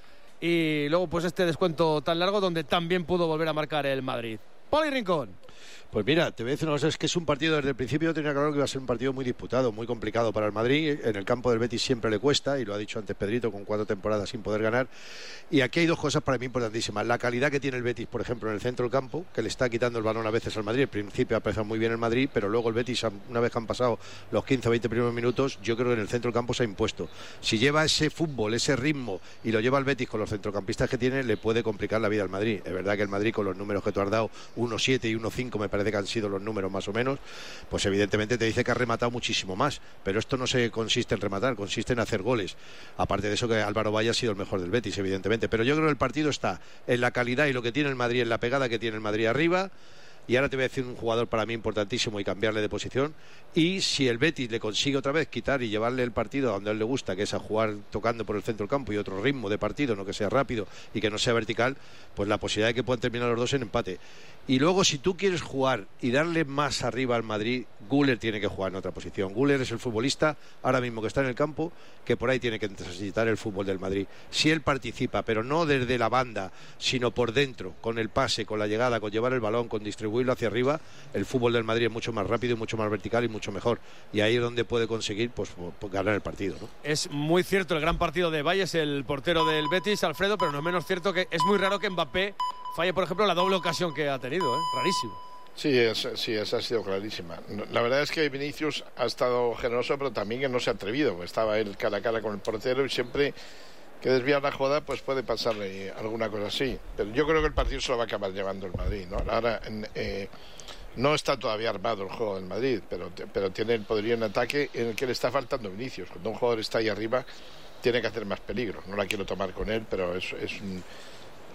y luego pues este descuento tan largo donde también pudo volver a marcar el Madrid. Poli Rincón. Pues mira, te voy a decir una cosa, es que es un partido, desde el principio tenía claro que iba a ser un partido muy disputado, muy complicado para el Madrid. En el campo del Betis siempre le cuesta, y lo ha dicho antes Pedrito, con cuatro temporadas sin poder ganar. Y aquí hay dos cosas para mí importantísimas. La calidad que tiene el Betis, por ejemplo, en el centro del campo, que le está quitando el balón a veces al Madrid. Al principio ha empezado muy bien el Madrid, pero luego el Betis, una vez que han pasado los quince o veinte primeros minutos, yo creo que en el centro del campo se ha impuesto. Si lleva ese fútbol, ese ritmo, y lo lleva el Betis con los centrocampistas que tiene, le puede complicar la vida al Madrid. Es verdad que el Madrid, con los números que tú has dado, uno siete y uno cinco, me parece que han sido los números más o menos, pues evidentemente te dice que ha rematado muchísimo más, pero esto no se consiste en rematar, consiste en hacer goles. Aparte de eso, que Álvaro Valle ha sido el mejor del Betis, evidentemente, pero yo creo que el partido está en la calidad y lo que tiene el Madrid, en la pegada que tiene el Madrid arriba. Y ahora te voy a decir un jugador para mí importantísimo y cambiarle de posición. Y si el Betis le consigue otra vez quitar y llevarle el partido a donde a él le gusta, que es a jugar tocando por el centro del campo y otro ritmo de partido, no que sea rápido y que no sea vertical, pues la posibilidad de que puedan terminar los dos en empate. Y luego, si tú quieres jugar y darle más arriba al Madrid, Güler tiene que jugar en otra posición. Güler es el futbolista ahora mismo que está en el campo, que por ahí tiene que necesitar el fútbol del Madrid. Si él participa, pero no desde la banda, sino por dentro, con el pase, con la llegada, con llevar el balón, con distribuirlo hacia arriba, el fútbol del Madrid es mucho más rápido, mucho más vertical y mucho mejor. Y ahí es donde puede conseguir pues, pues ganar el partido, ¿no? Es muy cierto el gran partido de Valles, el portero del Betis, Alfredo, pero no es menos cierto que es muy raro que Mbappé falle, por ejemplo, la doble ocasión que ha tenido, ¿eh? Rarísimo. Sí, es, sí, esa ha sido clarísima. La verdad es que Vinicius ha estado generoso, pero también que no se ha atrevido. Estaba él cara a cara con el portero y siempre que desvía una jugada, pues puede pasarle alguna cosa así. Pero yo creo que el partido se lo va a acabar llevando el Madrid, ¿no? Ahora eh, no está todavía armado el juego del Madrid, pero, pero tiene el poderío en ataque en el que le está faltando Vinicius. Cuando un jugador está ahí arriba, tiene que hacer más peligro. No la quiero tomar con él, pero es, es un...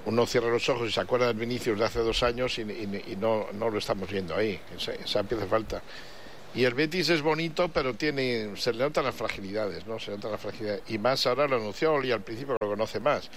uno cierra los ojos y se acuerda del Vinicius de hace dos años y, y, y no, no lo estamos viendo ahí, esa, esa pieza falta. Y el Betis es bonito, pero tiene, se le notan las fragilidades, ¿no? Se notan las fragilidades. Y más ahora lo anunció Oli al principio, lo conoce más,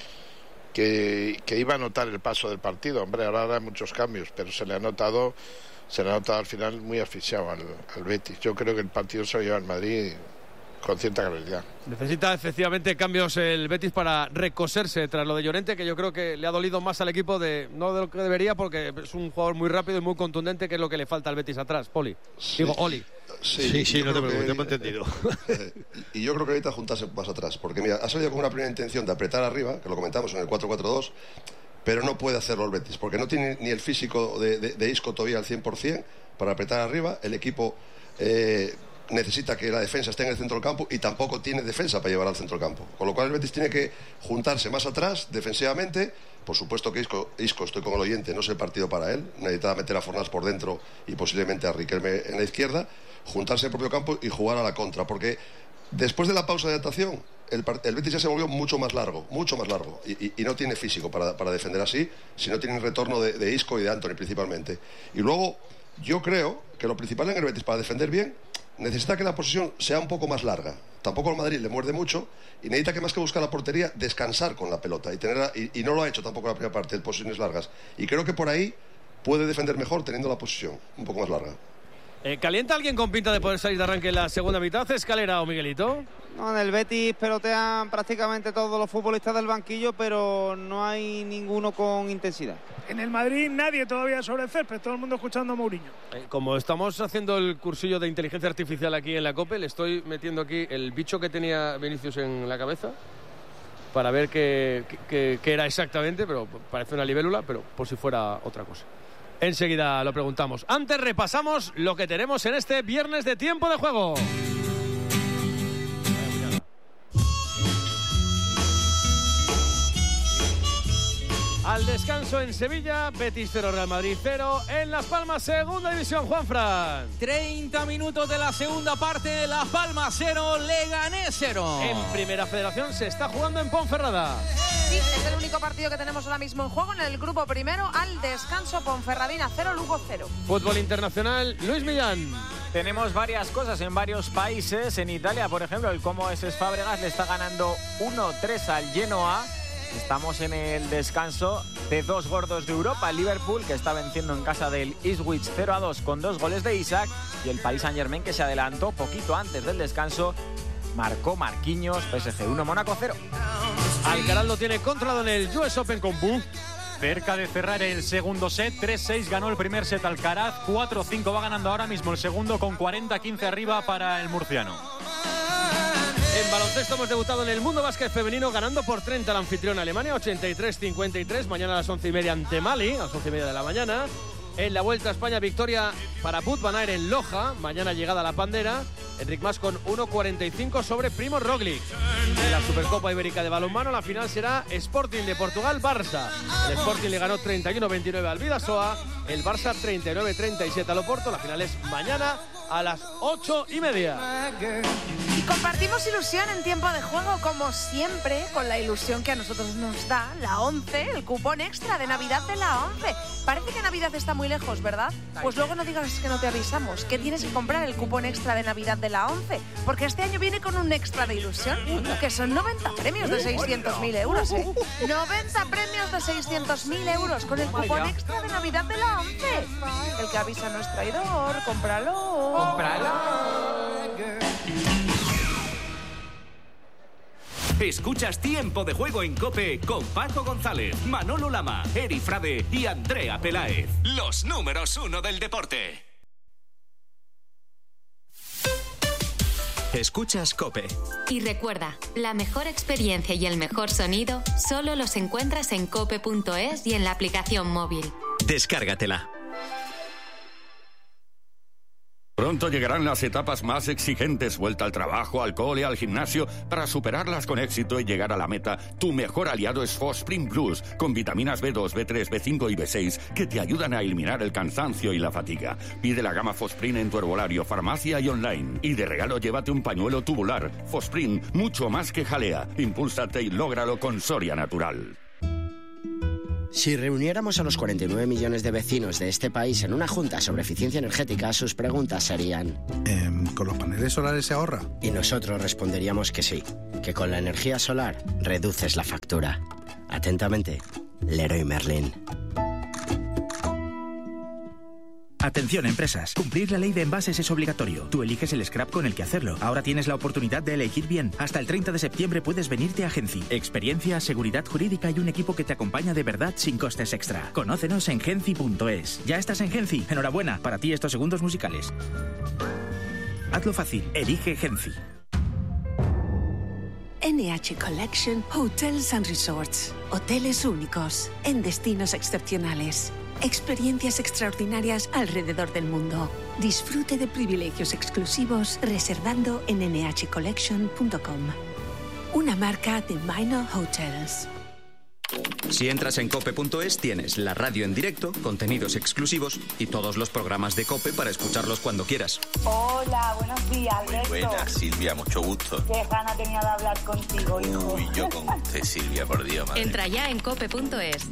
que, que iba a notar el paso del partido. Hombre, ahora habrá muchos cambios, pero se le ha notado, se le ha notado al final muy asfixiado al, al Betis. Yo creo que el partido se lo lleva al Madrid con cierta claridad. Necesita efectivamente cambios el Betis para recoserse tras lo de Llorente, que yo creo que le ha dolido más al equipo, de no de lo que debería, porque es un jugador muy rápido y muy contundente, que es lo que le falta al Betis atrás. Poli, sí. digo Oli. Sí, sí, sí no te preocupes, que, te hemos entendido. Eh, y yo creo que ahorita juntarse más atrás, porque mira, ha salido con una primera intención de apretar arriba, que lo comentamos en el cuatro cuatro dos, pero no puede hacerlo el Betis, porque no tiene ni el físico de, de, de Isco todavía al cien por cien para apretar arriba. El equipo eh, necesita que la defensa esté en el centro del campo y tampoco tiene defensa para llevar al centro del campo, con lo cual el Betis tiene que juntarse más atrás defensivamente. Por supuesto que Isco, Isco, estoy con el oyente, no es el partido para él, necesita meter a Fornals por dentro y posiblemente a Riquelme en la izquierda, juntarse en el propio campo y jugar a la contra, porque después de la pausa de adaptación el, el Betis ya se volvió mucho más largo, mucho más largo, y, y, y no tiene físico para, para defender así, si no tiene retorno de, de Isco y de Antony principalmente. Y luego yo creo que lo principal en el Betis para defender bien necesita que la posesión sea un poco más larga. Tampoco al Madrid le muerde mucho y necesita que más que buscar la portería, descansar con la pelota y, tenerla, y, y no lo ha hecho tampoco en la primera parte, de posiciones largas. Y creo que por ahí puede defender mejor teniendo la posesión un poco más larga. Eh, ¿Calienta alguien con pinta de poder salir de arranque en la segunda mitad? ¿Escalera o Miguelito? No, en el Betis pelotean prácticamente todos los futbolistas del banquillo, pero no hay ninguno con intensidad. En el Madrid nadie todavía sobre el césped, todo el mundo escuchando a Mourinho. Eh, como estamos haciendo el cursillo de inteligencia artificial aquí en la COPE, le estoy metiendo aquí el bicho que tenía Vinicius en la cabeza para ver qué, qué, qué era exactamente, pero parece una libélula, pero por si fuera otra cosa. Enseguida lo preguntamos. Antes repasamos lo que tenemos en este viernes de tiempo de juego. Al descanso en Sevilla, Betis cero, Real Madrid cero. En Las Palmas, segunda división, Juanfran. treinta minutos de la segunda parte, Las Palmas cero, Leganés cero. En Primera Federación se está jugando en Ponferrada. Sí, es el único partido que tenemos ahora mismo en juego en el grupo primero. Al descanso, Ponferradina cero, Lugo cero. Fútbol internacional, Luis Millán. Tenemos varias cosas en varios países. En Italia, por ejemplo, el Como es Fábregas le está ganando uno tres al Genoa. Estamos en el descanso de dos gordos de Europa, el Liverpool, que está venciendo en casa del Ipswich cero a dos con dos goles de Isaac, y el Paris Saint-Germain, que se adelantó poquito antes del descanso, marcó Marquinhos, P S G uno, Mónaco cero. Alcaraz lo tiene controlado en el U S Open con Bu. Cerca de cerrar el segundo set, tres seis ganó el primer set Alcaraz, cuatro cinco va ganando ahora mismo el segundo con cuarenta quince arriba para el murciano. En baloncesto hemos debutado en el Mundo Básquet Femenino ganando por treinta al anfitrión Alemania, ochenta y tres cincuenta y tres. Mañana a las once y media ante Mali, a las once y media de la mañana. En la Vuelta a España, victoria para Put Van Aert en Loja. Mañana llegada a la Pandera. Enric Mas con uno cuarenta y cinco sobre Primo Roglic. En la Supercopa Ibérica de Balonmano, la final será Sporting de Portugal-Barça. El Sporting le ganó treinta y uno veintinueve al Bidasoa. El Barça treinta y nueve treinta y siete al Oporto. La final es mañana a las ocho y media. Y compartimos ilusión en tiempo de juego, como siempre, con la ilusión que a nosotros nos da la ONCE, el cupón extra de Navidad de la ONCE. Parece que Navidad está muy lejos, ¿verdad? Pues luego no digas que no te avisamos, que tienes que comprar el cupón extra de Navidad de la ONCE, porque este año viene con un extra de ilusión, que son noventa premios de seiscientos mil euros, ¿eh? noventa premios de seiscientos mil euros con el cupón extra de Navidad de la ONCE. El que avisa no es traidor, cómpralo. Escuchas Tiempo de Juego en COPE con Paco González, Manolo Lama, Eri Frade y Andrea Peláez. Los números uno del deporte. Escuchas COPE. Y recuerda, la mejor experiencia y el mejor sonido solo los encuentras en cope punto es y en la aplicación móvil. Descárgatela. Pronto llegarán las etapas más exigentes, vuelta al trabajo, al cole, al gimnasio. Para superarlas con éxito y llegar a la meta, tu mejor aliado es Fosprint Plus, con vitaminas B dos, B tres, B cinco y B seis que te ayudan a eliminar el cansancio y la fatiga. Pide la gama Fosprint en tu herbolario, farmacia y online. Y de regalo llévate un pañuelo tubular. Fosprint, mucho más que jalea. Impúlsate y lógralo con Soria Natural. Si reuniéramos a los cuarenta y nueve millones de vecinos de este país en una junta sobre eficiencia energética, sus preguntas serían... Eh, ¿Con los paneles solares se ahorra? Y nosotros responderíamos que sí, que con la energía solar reduces la factura. Atentamente, Leroy Merlin. Atención, empresas. Cumplir la ley de envases es obligatorio. Tú eliges el scrap con el que hacerlo. Ahora tienes la oportunidad de elegir bien. Hasta el treinta de septiembre puedes venirte a Genci. Experiencia, seguridad jurídica y un equipo que te acompaña de verdad sin costes extra. Conócenos en genci punto es. Ya estás en Genci. Enhorabuena. Para ti estos segundos musicales. Hazlo fácil. Elige Genci. N H Collection Hotels and Resorts. Hoteles únicos en destinos excepcionales. Experiencias extraordinarias alrededor del mundo. Disfrute de privilegios exclusivos reservando en ene hache collection punto com. Una marca de Minor Hotels. Si entras en cope punto es tienes la radio en directo, contenidos exclusivos y todos los programas de COPE para escucharlos cuando quieras. Hola, buenos días, Alberto. Muy buenas, Silvia, mucho gusto. Qué gana tenía de hablar contigo, hijo. Uy, yo con usted, Silvia, por Dios, madre. Entra ya en cope punto es.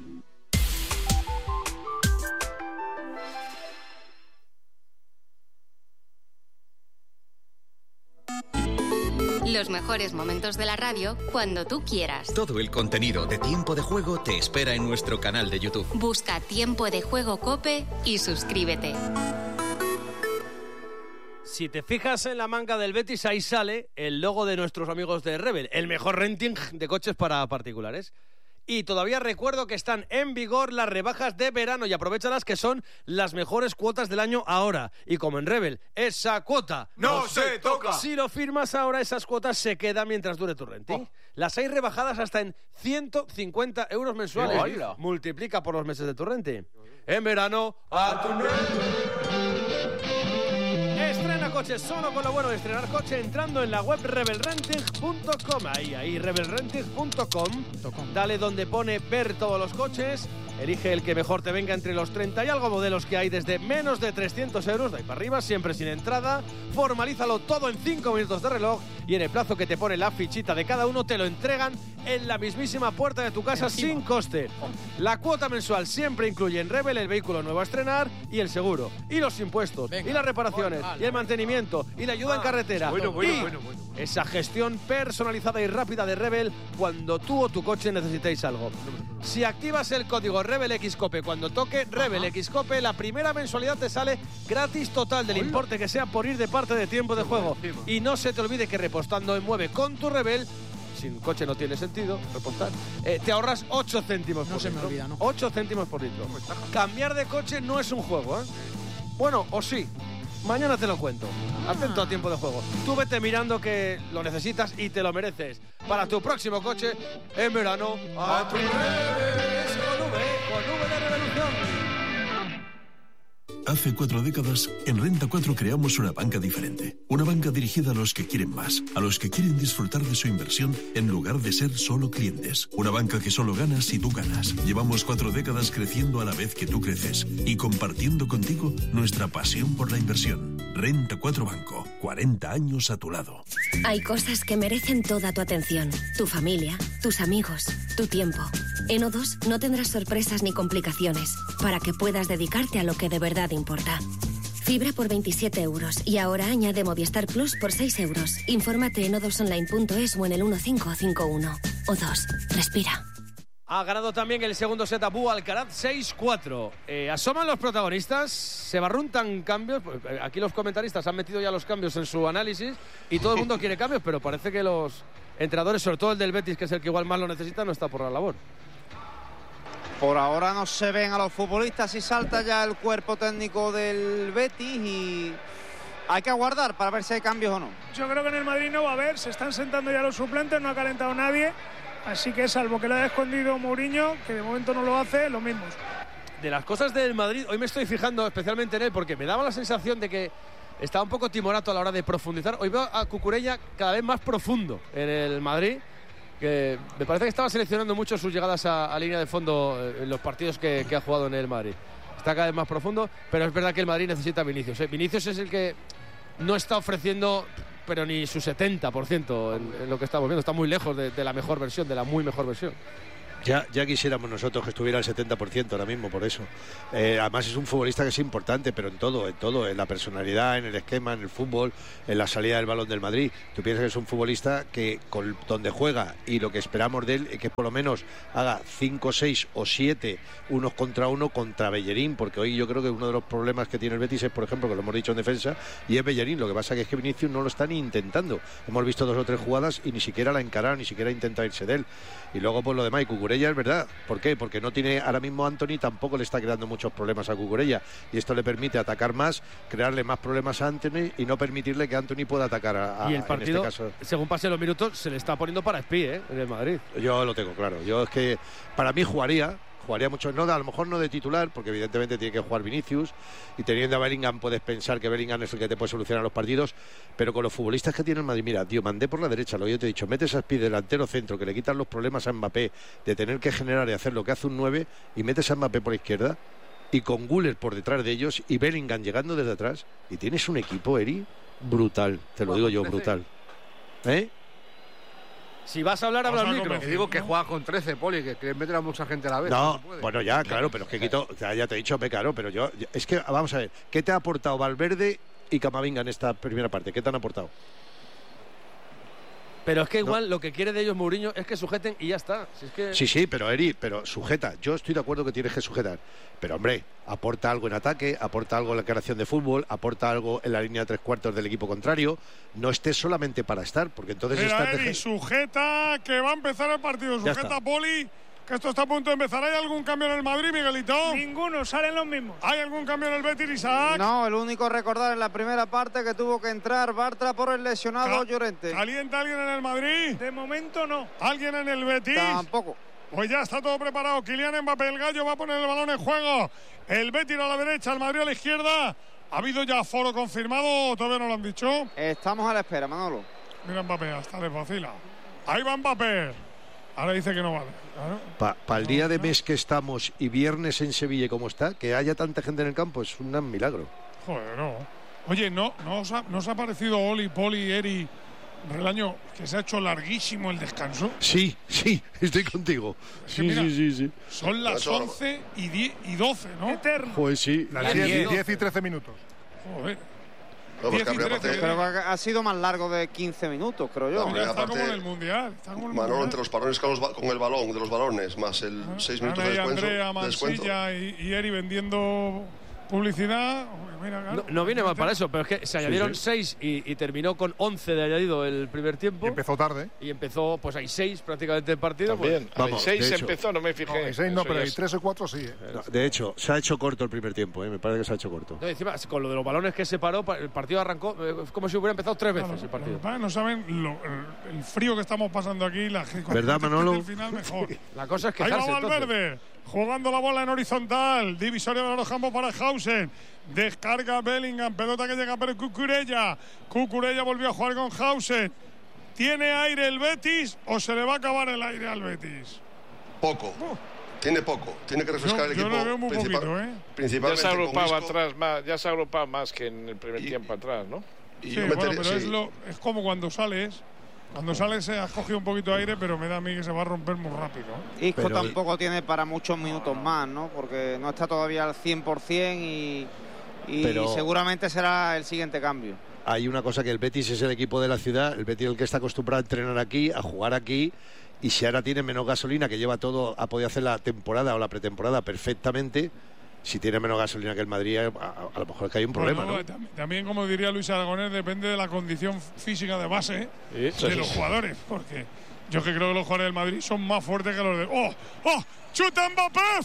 Los mejores momentos de la radio cuando tú quieras. Todo el contenido de Tiempo de Juego te espera en nuestro canal de YouTube. Busca Tiempo de Juego COPE y suscríbete. Si te fijas en la manga del Betis, ahí sale el logo de nuestros amigos de Rebel, el mejor renting de coches para particulares. Y todavía recuerdo que están en vigor las rebajas de verano y aprovéchalas, que son las mejores cuotas del año ahora. Y como en Rebel, esa cuota no se toca. Si lo firmas ahora, esas cuotas se quedan mientras dure tu renting. Oh. Las hay rebajadas hasta en ciento cincuenta euros mensuales. ¡Hola! Multiplica por los meses de tu renting. En verano, a tu Estrena coches solo con lo bueno de estrenar coche entrando en la web rebel renting punto com. Ahí, ahí, rebel renting punto com. Dale donde pone ver todos los coches. Elige el que mejor te venga entre los treinta y algo modelos que hay desde menos de trescientos euros. De ahí para arriba, siempre sin entrada. Formalízalo todo en cinco minutos de reloj y en el plazo que te pone la fichita de cada uno te lo entregan en la mismísima puerta de tu casa sin coste. La cuota mensual siempre incluye en Rebel el vehículo nuevo a estrenar y el seguro, y los impuestos, Venga. y las reparaciones, bueno, vale, y el mantenimiento, y la ayuda ah, en carretera. Bueno, bueno, y bueno, bueno, bueno. esa gestión personalizada y rápida de Rebel cuando tú o tu coche necesitéis algo. Si activas el código RebelXCOPE cuando toque RebelXCOPE, la primera mensualidad te sale gratis total del importe que sea por ir de parte de Tiempo de Juego. Y no se te olvide que repostando en Mueve con tu Rebel, sin coche no tiene sentido repostar, eh, te ahorras ocho céntimos no por se litro. me olvida, ¿no? ocho céntimos por litro. Cambiar de coche no es un juego, ¿eh? Bueno, o sí. Mañana te lo cuento. Atento a Tiempo de Juego. Tú vete mirando que lo necesitas y te lo mereces. Para tu próximo coche, en verano, a tu revés, con V, con V de revolución. Hace cuatro décadas, en Renta cuatro creamos una banca diferente. Una banca dirigida a los que quieren más, a los que quieren disfrutar de su inversión en lugar de ser solo clientes. Una banca que solo gana si tú ganas. Llevamos cuatro décadas creciendo a la vez que tú creces y compartiendo contigo nuestra pasión por la inversión. Renta cuatro Banco, cuarenta años a tu lado. Hay cosas que merecen toda tu atención. Tu familia, tus amigos, tu tiempo. En O dos no tendrás sorpresas ni complicaciones para que puedas dedicarte a lo que de verdad importa. Fibra por veintisiete euros y ahora añade Movistar Plus por seis euros. Infórmate en o dos online punto es o en el uno cinco cinco uno. O dos, respira. Ha ganado también el segundo set a Bú Alcaraz seis cuatro. Eh, asoman los protagonistas, se barruntan cambios. Aquí los comentaristas han metido ya los cambios en su análisis y todo el mundo quiere cambios, pero parece que los entrenadores, sobre todo el del Betis, que es el que igual más lo necesita, no está por la labor. Por ahora no se ven a los futbolistas y salta ya el cuerpo técnico del Betis y hay que aguardar para ver si hay cambios o no. Yo creo que en el Madrid no va a haber, se están sentando ya los suplentes, no ha calentado nadie, así que salvo que le haya escondido Mourinho, que de momento no lo hace, los mismos. De las cosas del Madrid, hoy me estoy fijando especialmente en él porque me daba la sensación de que estaba un poco timorato a la hora de profundizar. Hoy veo a Cucurella cada vez más profundo en el Madrid, que me parece que estaba seleccionando mucho sus llegadas a, a línea de fondo en los partidos que, que ha jugado en el Madrid. Está cada vez más profundo, pero es verdad que el Madrid necesita a Vinicius, ¿eh? Vinicius es el que no está ofreciendo pero ni su setenta por ciento en, en lo que estamos viendo. Está muy lejos de, de la mejor versión, de la muy mejor versión. Ya, ya quisiéramos nosotros que estuviera al setenta por ciento ahora mismo, por eso. Eh, además es un futbolista que es importante, pero en todo, en todo, en la personalidad, en el esquema, en el fútbol, en la salida del balón del Madrid. Tú piensas que es un futbolista que con donde juega y lo que esperamos de él es que por lo menos haga cinco, seis o siete unos contra uno contra Bellerín, porque hoy yo creo que uno de los problemas que tiene el Betis es, por ejemplo, que lo hemos dicho en defensa, y es Bellerín. Lo que pasa que es que Vinicius no lo está ni intentando. Hemos visto dos o tres jugadas y ni siquiera la encarar, ni siquiera intenta irse de él. Y luego pues lo demás, y Cucurella es verdad. ¿Por qué? Porque no tiene, ahora mismo Antony tampoco le está creando muchos problemas a Cucurella, y esto le permite atacar más, crearle más problemas a Antony y no permitirle que Antony pueda atacar a, a y el partido, en este caso. Según pasen los minutos, se le está poniendo para espí, ¿eh? En el Madrid. Yo lo tengo claro. Yo es que para mí jugaría Jugaría mucho, no, a lo mejor no de titular, porque evidentemente tiene que jugar Vinicius, y teniendo a Bellingham puedes pensar que Bellingham es el que te puede solucionar los partidos, pero con los futbolistas que tiene el Madrid, mira, tío, mandé por la derecha, lo yo te he dicho, metes a Speed delantero centro, que le quitan los problemas a Mbappé de tener que generar y hacer lo que hace un nueve, y metes a Mbappé por la izquierda, y con Güler por detrás de ellos, y Bellingham llegando desde atrás, y tienes un equipo, Eri, brutal, te lo digo yo, brutal. ¿Eh? Si vas a hablar, habla al micro. Te digo que juega con trece, Poli, que quieren meter a mucha gente a la vez. No, no bueno, ya, claro, pero es que quito, ya, ya te he dicho, me claro, pero yo, es que, vamos a ver, ¿qué te ha aportado Valverde y Camavinga en esta primera parte? ¿Qué te han aportado? Pero es que igual no. Lo que quiere de ellos Mourinho es que sujeten y ya está. Si es que... Sí, sí, pero Eri, pero sujeta. Yo estoy de acuerdo que tienes que sujetar. Pero hombre, aporta algo en ataque, aporta algo en la creación de fútbol, aporta algo en la línea de tres cuartos del equipo contrario. No estés solamente para estar, porque entonces Mira, estás... Eri, de... sujeta, que va a empezar el partido. Sujeta, Poli, que esto está a punto de empezar. ¿Hay algún cambio en el Madrid, Miguelito? Ninguno, salen los mismos. ¿Hay algún cambio en el Betis, Isaac? No, el único recordar en la primera parte que tuvo que entrar Bartra por el lesionado Ca Llorente. ¿Calienta alguien en el Madrid? De momento no. ¿Alguien en el Betis? Tampoco. Pues ya está todo preparado. Kylian Mbappé, el gallo, va a poner el balón en juego. El Betis a la derecha, el Madrid a la izquierda. ¿Ha habido ya aforo confirmado o todavía no lo han dicho? Estamos a la espera, Manolo. Mira Mbappé, hasta le vacila. Ahí va Mbappé. Ahora dice que no vale. Claro. Para pa el día de mes que estamos y viernes en Sevilla como está, que haya tanta gente en el campo es un milagro. Joder, no. Oye, ¿no, no, os, ha, ¿no os ha parecido Oli, Poli, Eri, Relaño, que se ha hecho larguísimo el descanso? Sí, sí, estoy contigo. Es sí, que mira, sí, sí, sí. Son las once y, diez y doce, ¿no? Eterno. Pues sí. Las diez y trece minutos. Joder. No, diez y trece, pero ha sido más largo de quince minutos, creo yo. No, está como en el Mundial. Está como en el Manolo, mundial. entre los parones con, los, con el balón, de los balones, más el Ah, seis minutos de descuento. Andrea, Mansilla y, y Eri vendiendo publicidad. Mira, claro, no, no viene mal para eso, pero es que se añadieron sí. seis y, y terminó con once de añadido el primer tiempo. Y empezó tarde. Y empezó, pues hay seis prácticamente el partido. También, Pues, vamos, seis empezó, no me fijé. No, hay seis no, Eso pero ya hay es... tres o cuatro sí. ¿eh? No, de hecho, se ha hecho corto el primer tiempo, ¿eh? Me parece que se ha hecho corto. No, encima, con lo de los balones que se paró, el partido arrancó eh, como si hubiera empezado tres veces claro, el partido. Lo, no saben lo, el, el frío que estamos pasando aquí. La, ¿Verdad, Manolo? El final mejor. La cosa es que ahí va Valverde, jugando la bola en horizontal. Divisoria de los campos para Hausen. Descarga Bellingham, pelota que llega para Cucurella. Cucurella volvió a jugar con Hausen. ¿Tiene aire el Betis o se le va a acabar el aire al Betis? Poco. Oh. Tiene poco. Tiene que refrescar yo, el equipo. Yo lo veo muy principal, poquito, ¿eh? Principalmente ya se agrupaba con Isco. atrás más, ya se agrupaba más que en el primer y, tiempo atrás, ¿no? Y sí, bueno, pero sí. es, lo, es como cuando sales. Cuando sales se ha cogido un poquito de aire, pero me da a mí que se va a romper muy rápido. Isco pero tampoco el... tiene para muchos minutos más, ¿no? Porque no está todavía al cien por cien y, y pero... seguramente será el siguiente cambio. Hay una cosa, que el Betis es el equipo de la ciudad, el Betis es el que está acostumbrado a entrenar aquí, a jugar aquí, y si ahora tiene menos gasolina, que lleva todo, ha podido hacer la temporada o la pretemporada perfectamente, si tiene menos gasolina que el Madrid, a, a, a lo mejor es que hay un problema, bueno, ¿no? También, como diría Luis Aragonés, depende de la condición física de base ¿Sí? de los jugadores, porque yo que creo que los jugadores del Madrid son más fuertes que los de... ¡Oh! ¡Oh! ¡Chuta Mbappé!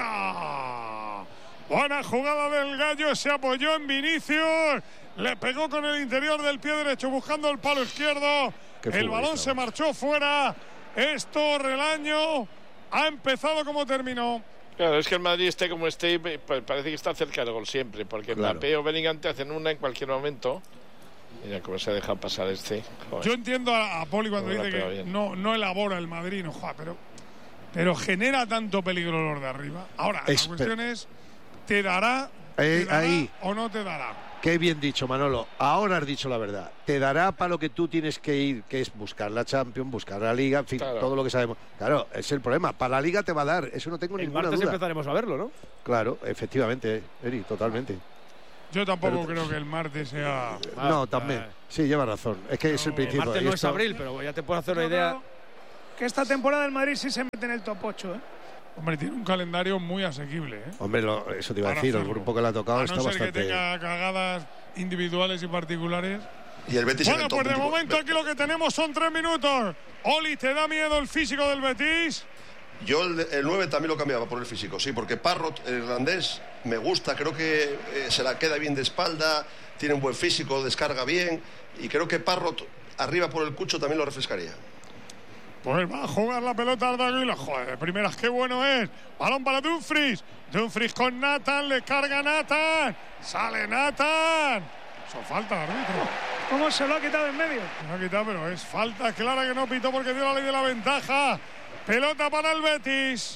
¡Fuera! Buena jugada del gallo, se apoyó en Vinicius, le pegó con el interior del pie derecho buscando el palo izquierdo, el balón se marchó fuera. Esto, Relaño, ha empezado como terminó. Claro, es que el Madrid esté como esté, parece que está cerca del gol siempre, porque claro. Mbappé o Bellingham te hacen una en cualquier momento. Mira cómo se ha dejado pasar este. Joder. Yo entiendo a, a Poli cuando dice que no, no elabora el Madrid, no juega, pero, pero genera tanto peligro los de arriba. Ahora, es, la cuestión es, ¿te dará, eh, te dará ahí. o no te dará? Qué bien dicho, Manolo. Ahora has dicho la verdad. Te dará para lo que tú tienes que ir, que es buscar la Champions, buscar la Liga, en fin, claro. todo lo que sabemos. Claro, es el problema. Para la Liga te va a dar, eso no tengo el ninguna martes duda. empezaremos a verlo, ¿no? Claro, efectivamente, Eri, totalmente. Yo tampoco pero, creo que el martes sea... No, también. Sí, lleva razón. Es que no, es el principio. El martes no es abril, pero ya te puedo hacer una idea. Que esta temporada el Madrid sí se mete en el top ocho, ¿eh? Hombre, tiene un calendario muy asequible, ¿eh? Hombre, lo, eso te iba a decir, el grupo que le ha tocado a no está ser bastante... que tenga cagadas individuales y particulares. Y el Betis bueno, en el pues de top momento tipo. aquí lo que tenemos son tres minutos. Oli, ¿te da miedo el físico del Betis? Yo el, el nueve también lo cambiaba por el físico, sí, porque Parrot, el irlandés, me gusta, creo que eh, se la queda bien de espalda, tiene un buen físico, descarga bien, y creo que Parrot arriba por el Cucho también lo refrescaría. Pues va a jugar la pelota Arda Güler. Joder, de primeras, qué bueno es. Balón para Dumfries. Dumfries con Nathan, le carga Nathan. Sale Nathan. Eso falta, árbitro. ¿Cómo se lo ha quitado en medio? Se lo ha quitado, pero es falta clara que no pitó porque dio la ley de la ventaja. Pelota para el Betis.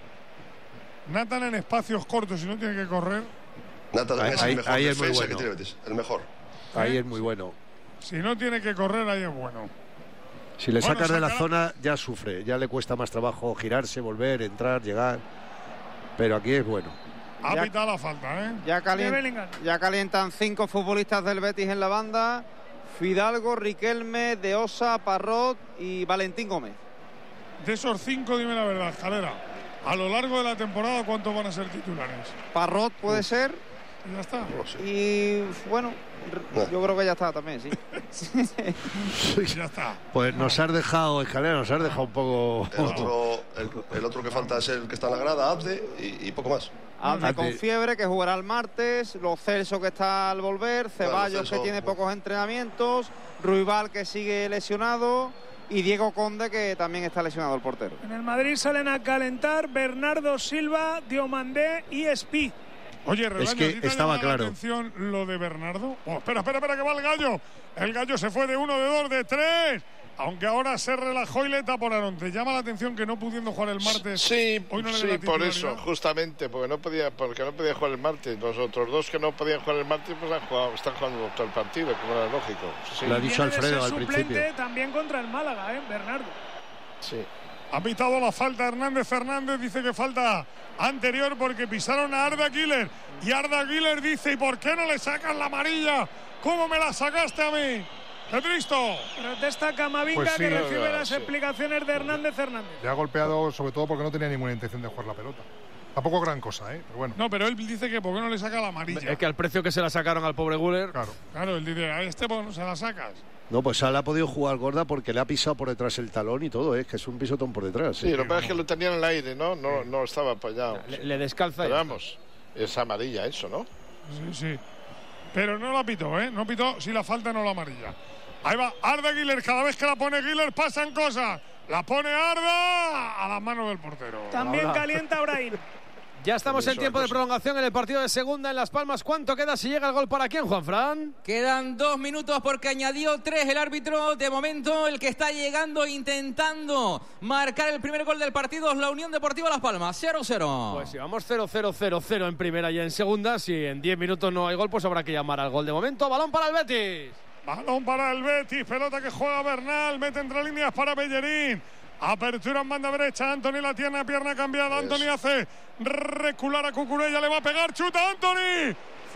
Nathan en espacios cortos y no tiene que correr. Nathan ahí, es el mejor ahí defensa es muy bueno. que tiene Betis, el mejor. Ahí es muy bueno. Si no tiene que correr, ahí es bueno. Si le bueno, sacas de la sacará... zona, ya sufre. Ya le cuesta más trabajo girarse, volver, entrar, llegar. Pero aquí es bueno. Ha pitado la falta, ¿eh? Ya, calient... ya calientan cinco futbolistas del Betis en la banda. Fidalgo, Riquelme, De Osa, Parrot y Valentín Gómez. De esos cinco, dime la verdad, Calera. A lo largo de la temporada, ¿cuántos van a ser titulares? Parrot puede Uf. ser. Y ya está. Y bueno, yo creo que ya está también, sí. Ya está. Pues nos has dejado, Escalera, nos has dejado un poco... El otro, el, el otro que falta es el que está en la grada, Abde, y, y poco más. Abde con fiebre, que jugará el martes. Lo Celso, que está al volver. Ceballos, claro, que tiene pocos entrenamientos. Ruibal, que sigue lesionado. Y Diego Conde, que también está lesionado, el portero. En el Madrid salen a calentar Bernardo Silva, Diomandé y Espí. Oye, Relaño, es que ¿te estaba llama claro. la atención lo de Bernardo? Oh, espera, espera, espera, que va el Gallo. El Gallo se fue de uno, de dos, de tres. Aunque ahora se relajó y le taponaron. ¿Te llama la atención que no pudiendo jugar el martes? Sí, hoy no le sí, la por eso, justamente, porque no podía, porque no podía jugar el martes. Los otros dos que no podían jugar el martes, pues han jugado, están jugando todo el partido, como era lógico. Sí. Lo ha dicho Alfredo al principio. También contra el Málaga, ¿eh? Bernardo. Sí. Ha pitado la falta Hernández Fernández, dice que falta anterior porque pisaron a Arda Güler. Y Arda Güler dice, ¿y por qué no le sacan la amarilla? ¿Cómo me la sacaste a mí? ¡Qué triste! Protesta Camavinga, pues sí, que recibe no, no, las sí. explicaciones de Hernández Hernández. Le ha golpeado sobre todo porque no tenía ninguna intención de jugar la pelota. Tampoco gran cosa, ¿eh? Pero bueno. No, pero él dice que ¿por qué no le saca la amarilla? Es que al precio que se la sacaron al pobre Güler. Claro, claro, él dice, a este no se la sacas. No, pues Sala ha podido jugar gorda porque le ha pisado por detrás el talón y todo, es ¿eh? que es un pisotón por detrás. Sí, ¿eh? Lo que pasa es que lo tenía en el aire, ¿no? No, no estaba apoyado. Le, le descalza. Pero vamos, es amarilla eso, ¿no? Sí, sí. Pero no la pitó, ¿eh? No pitó si la falta no la amarilla. Ahí va Arda Güler, cada vez que la pone Güler pasan cosas. La pone Arda a las manos del portero. También Hola. Calienta Brahim. Ya estamos en tiempo de prolongación en el partido de segunda en Las Palmas. ¿Cuánto queda si llega el gol para quién, Juanfran? Quedan dos minutos porque añadió tres el árbitro. De momento el que está llegando intentando marcar el primer gol del partido es la Unión Deportiva Las Palmas. cero cero. Pues si vamos cero cero cero cero en primera y en segunda, si en diez minutos no hay gol, pues habrá que llamar al gol. De momento, balón para el Betis. Balón para el Betis, pelota que juega Bernal, mete entre líneas para Bellerín. Apertura en banda derecha, Antony la tiene, pierna cambiada, Antony hace recular a Cucurella, le va a pegar, chuta Antony,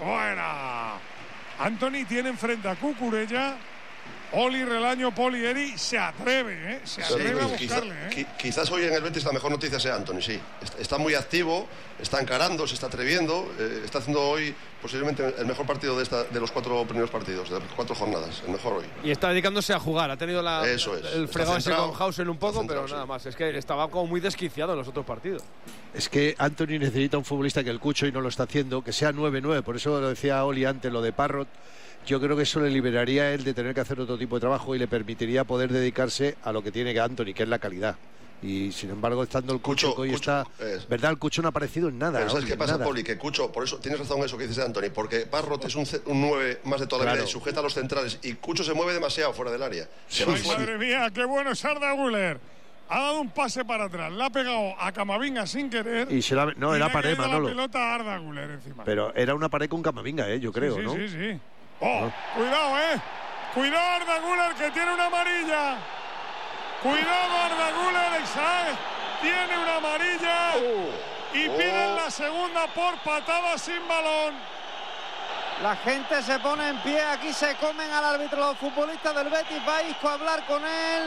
fuera. Antony tiene enfrente a Cucurella. Oli, Relaño, Poli, Eri se atreve, ¿eh? Se atreve sí, a buscarle, quizá, ¿eh? Quizás hoy en el Betis la mejor noticia sea Antony, sí. Está muy activo, está encarando, se está atreviendo, eh, está haciendo hoy posiblemente el mejor partido de, esta, de los cuatro primeros partidos, de las cuatro jornadas, el mejor hoy. Y está dedicándose a jugar, ha tenido la, Eso es. el fregado ese con Hausen un poco, pero nada sí. más. Es que estaba como muy desquiciado en los otros partidos. Es que Antony necesita un futbolista que el Cucho y no lo está haciendo, que sea nueve nueve, por eso lo decía Oli antes, lo de Parrot. Yo creo que eso le liberaría a él de tener que hacer otro tipo de trabajo y le permitiría poder dedicarse a lo que tiene que Antony, que es la calidad. Y sin embargo, estando el Cucho, Cucho que hoy Cucho, está... es. ¿Verdad? El Cucho no ha aparecido en nada. Pero ¿sabes hombre, qué pasa, nada. Poli? Que Cucho, por eso tienes razón en eso que dices de Antony, porque Parrot es un, un nueve más de toda la claro. vida y sujeta a los centrales, y Cucho se mueve demasiado fuera del área. Se Ay, madre mía, qué bueno es Arda Güler. ha dado un pase para atrás, le ha pegado a Camavinga sin querer. Y se la, no, y era le ha pared, caído Manolo. la pelota a Arda Güler encima. Pero era una pared con Camavinga, eh, yo creo, sí, sí, ¿no? Sí, sí, Oh, no. Cuidado, eh. Cuidado Arda Güler, que tiene una amarilla. Cuidado Arda Güler, Exae. Tiene una amarilla. Oh, y piden oh. la segunda por patada sin balón. La gente se pone en pie, aquí se comen al árbitro los futbolistas del Betis. Va Isco a hablar con él.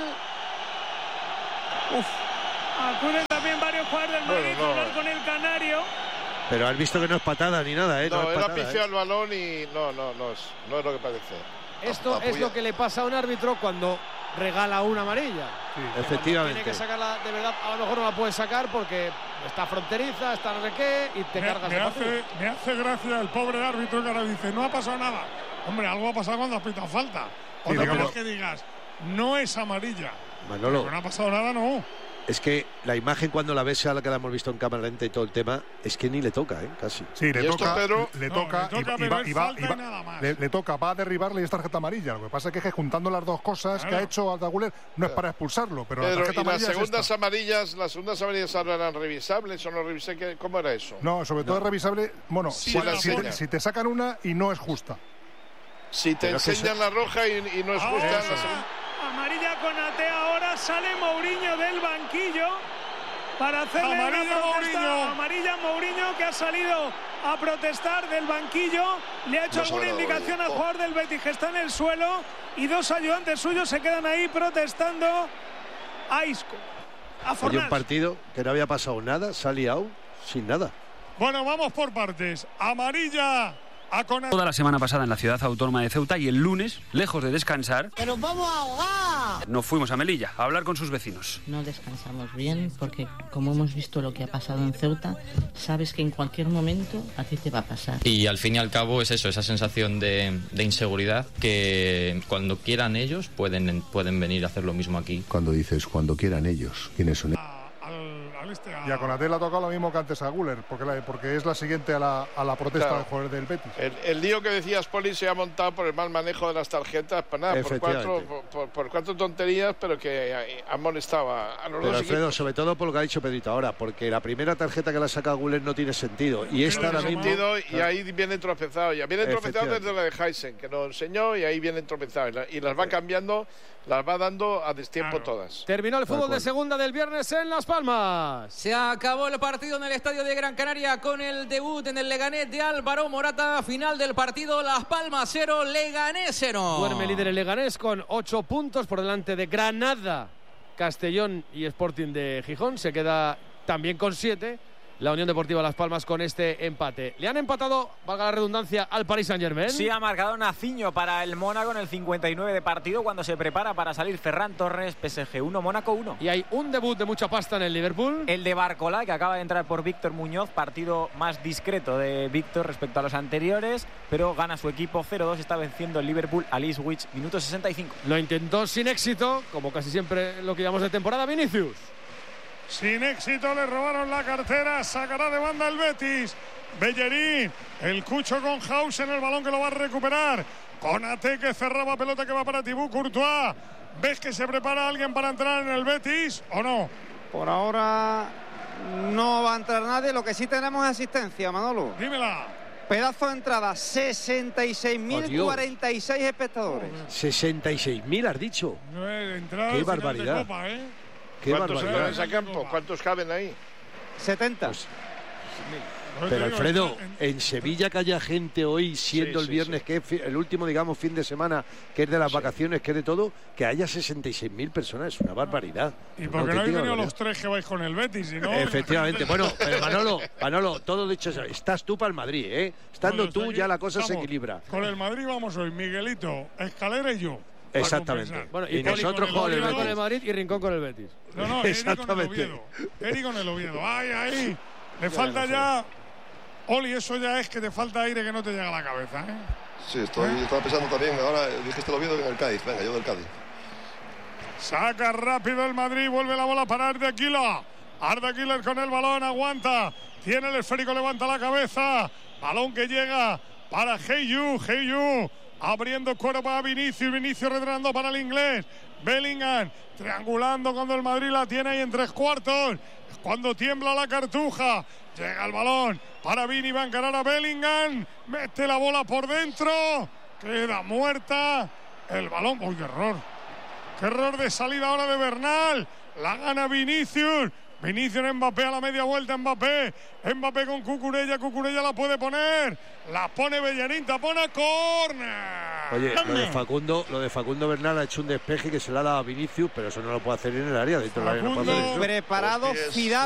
Uf. Acuden también varios jugadores del Madrid bueno, no. a hablar con el canario. Pero has visto que no es patada ni nada, ¿eh? No, no es él patada, ha pifiado ¿eh? el balón y no, no, no es, no es lo que parece. Esto Apoya. es lo que le pasa a un árbitro cuando regala una amarilla. Sí, efectivamente. Tiene que sacarla, de verdad, a lo mejor no la puedes sacar porque está fronteriza, está no sé qué, y te me, cargas me el hace, partido. me hace gracia el pobre árbitro que ahora dice, no ha pasado nada. Hombre, algo ha pasado cuando has pitado falta. Sí, Otra digamos, cosa es que digas, no es amarilla. Manolo. Pero no ha pasado nada, no. Es que la imagen cuando la ves a la que la hemos visto en cámara lenta y todo el tema, es que ni le toca, ¿eh? Casi. Sí, le ¿Y toca, esto, Pedro? le No, toca, le toca, y, pero va, es y va, falta y va- y nada más. le, le toca, va a derribarle y es tarjeta amarilla. Lo que pasa es que juntando las dos cosas Claro. que ha hecho Arda Güler no es para expulsarlo, pero, la Pedro, tarjeta ¿y las amarilla es segundas esta. amarillas, las segundas amarillas ahora eran revisables o no revisé? ¿Qué- ¿Cómo era eso? No, sobre todo es revisable, bueno, Sí, si, la si te, enseñan. si te sacan una y no es justa. Si te Pero que enseñan eso- la roja y, y no es Ahora, justa en la segunda. Amarilla con Ate, ahora sale Mourinho del banquillo para hacerle Amarilla una protesta. Mourinho. Amarilla Mourinho, que ha salido a protestar del banquillo. Le ha hecho No se alguna ha dado, indicación eh. al Oh. jugador del Betis que está en el suelo y dos ayudantes suyos se quedan ahí protestando a Isco, a Oye, un Fornals. partido que no había pasado nada, se ha liado sin nada. Bueno, vamos por partes. Amarilla a Konate. Toda la semana pasada en la ciudad autónoma de Ceuta y el lunes, lejos de descansar, ¡Pero vamos a ahogar! nos fuimos a Melilla a hablar con sus vecinos. No descansamos bien porque, como hemos visto lo que ha pasado en Ceuta, sabes que en cualquier momento a ti te va a pasar. Y al fin y al cabo es eso, esa sensación de, de inseguridad que cuando quieran ellos pueden, pueden venir a hacer lo mismo aquí. Cuando dices cuando quieran ellos, ¿quiénes son? Al, al este, a- Y a Konate le ha tocado lo mismo que antes a Güler, porque, la- porque es la siguiente a la, a la protesta Claro. del jugador del Betis. El, el lío que decías, Poli, se ha montado por el mal manejo de las tarjetas, para nada, por cuatro, Efectivamente. por, por- por cuatro tonterías, pero que eh, han molestado a, a los Pero dos Alfredo, equipos. sobre todo por lo que ha dicho Pedrito ahora, porque la primera tarjeta que le ha sacado Güler no tiene sentido. Y esta Tiene ahora mismo. sentido, y ahí viene tropezado. Ya viene tropezado Efectivamente. desde la de Heisen, que nos enseñó, y ahí viene tropezado. Y, la- y las va cambiando, las va dando a destiempo todas. Terminó el fútbol de cual. segunda del viernes en Las Palmas. Se acabó el partido en el estadio de Gran Canaria con el debut en el Leganés de Álvaro Morata. Final del partido, Las Palmas cero, Leganés cero. Duerme líder el Leganés con ocho puntos por delante de Granada, Castellón y Sporting de Gijón. Se queda también con siete la Unión Deportiva Las Palmas con este empate. Le han empatado, valga la redundancia, al Paris Saint-Germain. Sí, ha marcado Naciño para el Mónaco en el cincuenta y nueve de partido cuando se prepara para salir Ferran Torres, P S G uno, Mónaco uno. Y hay un debut de mucha pasta en el Liverpool. El de Barcola, que acaba de entrar por Víctor Muñoz, partido más discreto de Víctor respecto a los anteriores, pero gana su equipo cero dos, está venciendo el Liverpool al Ipswich, minuto sesenta y cinco. Lo intentó sin éxito, como casi siempre lo que llamamos de temporada, Vinicius. Sin éxito, le robaron la cartera. Sacará de banda el Betis. Bellerín, el Cucho con House en el balón que lo va a recuperar. Konate, que cerraba pelota que va para Thibaut Courtois. ¿Ves que se prepara alguien para entrar en el Betis o no? Por ahora no va a entrar nadie. Lo que sí tenemos es asistencia, Manolo. Dímela. Pedazo de entrada, sesenta y seis mil cuarenta y seis espectadores. sesenta y seis mil has dicho. No es entrada Qué al final de barbaridad. Copa, ¿eh? Qué ¿Cuántos barbaridad. caben en ese campo? ¿Cuántos caben ahí? setenta. Pero Alfredo, en Sevilla que haya gente hoy, siendo Sí, el sí, viernes, sí. que es fi- el último, digamos, fin de semana, que es de las vacaciones, que es de todo, que haya sesenta y seis mil personas, es una barbaridad. ¿Y Una por qué no habéis auténtica venido barbaridad. los tres que vais con el Betis? Si no, Efectivamente. Bueno, pero Manolo, Manolo, todo dicho, eso, estás tú para el Madrid, ¿eh? Estando Bueno, tú, está aquí. ya la cosa se Vamos, equilibra. Con el Madrid vamos hoy, Miguelito, Escalera y yo. para Exactamente. compensar. Bueno, Y y, Poli nosotros con con el el, Betis. con el Madrid y Rincón con el Betis. No, no, Eri con el Exactamente. Oviedo. Eri con el Oviedo. ¡Ay, ahí! Le falta ya... Oli, eso ya es que te falta aire que no te llega a la cabeza, ¿eh? Sí, estoy, estaba pensando también. Ahora dijiste el Oviedo en el Cádiz. Venga, yo del Cádiz. Saca rápido el Madrid, vuelve la bola para Ardequila. Ardequila con el balón, aguanta. Tiene el esférico, levanta la cabeza. Balón que llega para Heiyu. Heiyu abriendo el cuero para Vinicius, Vinicius retrasando para el inglés, Bellingham triangulando cuando el Madrid la tiene ahí en tres cuartos, es cuando tiembla la cartuja, llega el balón para Vini, va a encarar a Bellingham, mete la bola por dentro, queda muerta el balón. ¡Uy, qué error! ¡Qué error de salida ahora de Bernal! La gana Vinicius. Vinicius en Mbappé a la media vuelta, Mbappé. Mbappé con Cucurella, Cucurella la puede poner. La pone Bellerín, tapona, córner. Oye, lo de Facundo, lo de Facundo Bernal ha hecho un despeje que se le ha dado a Vinicius, pero eso no lo puede hacer en el área, dentro del área no puede hacer eso. Preparado, Fidal.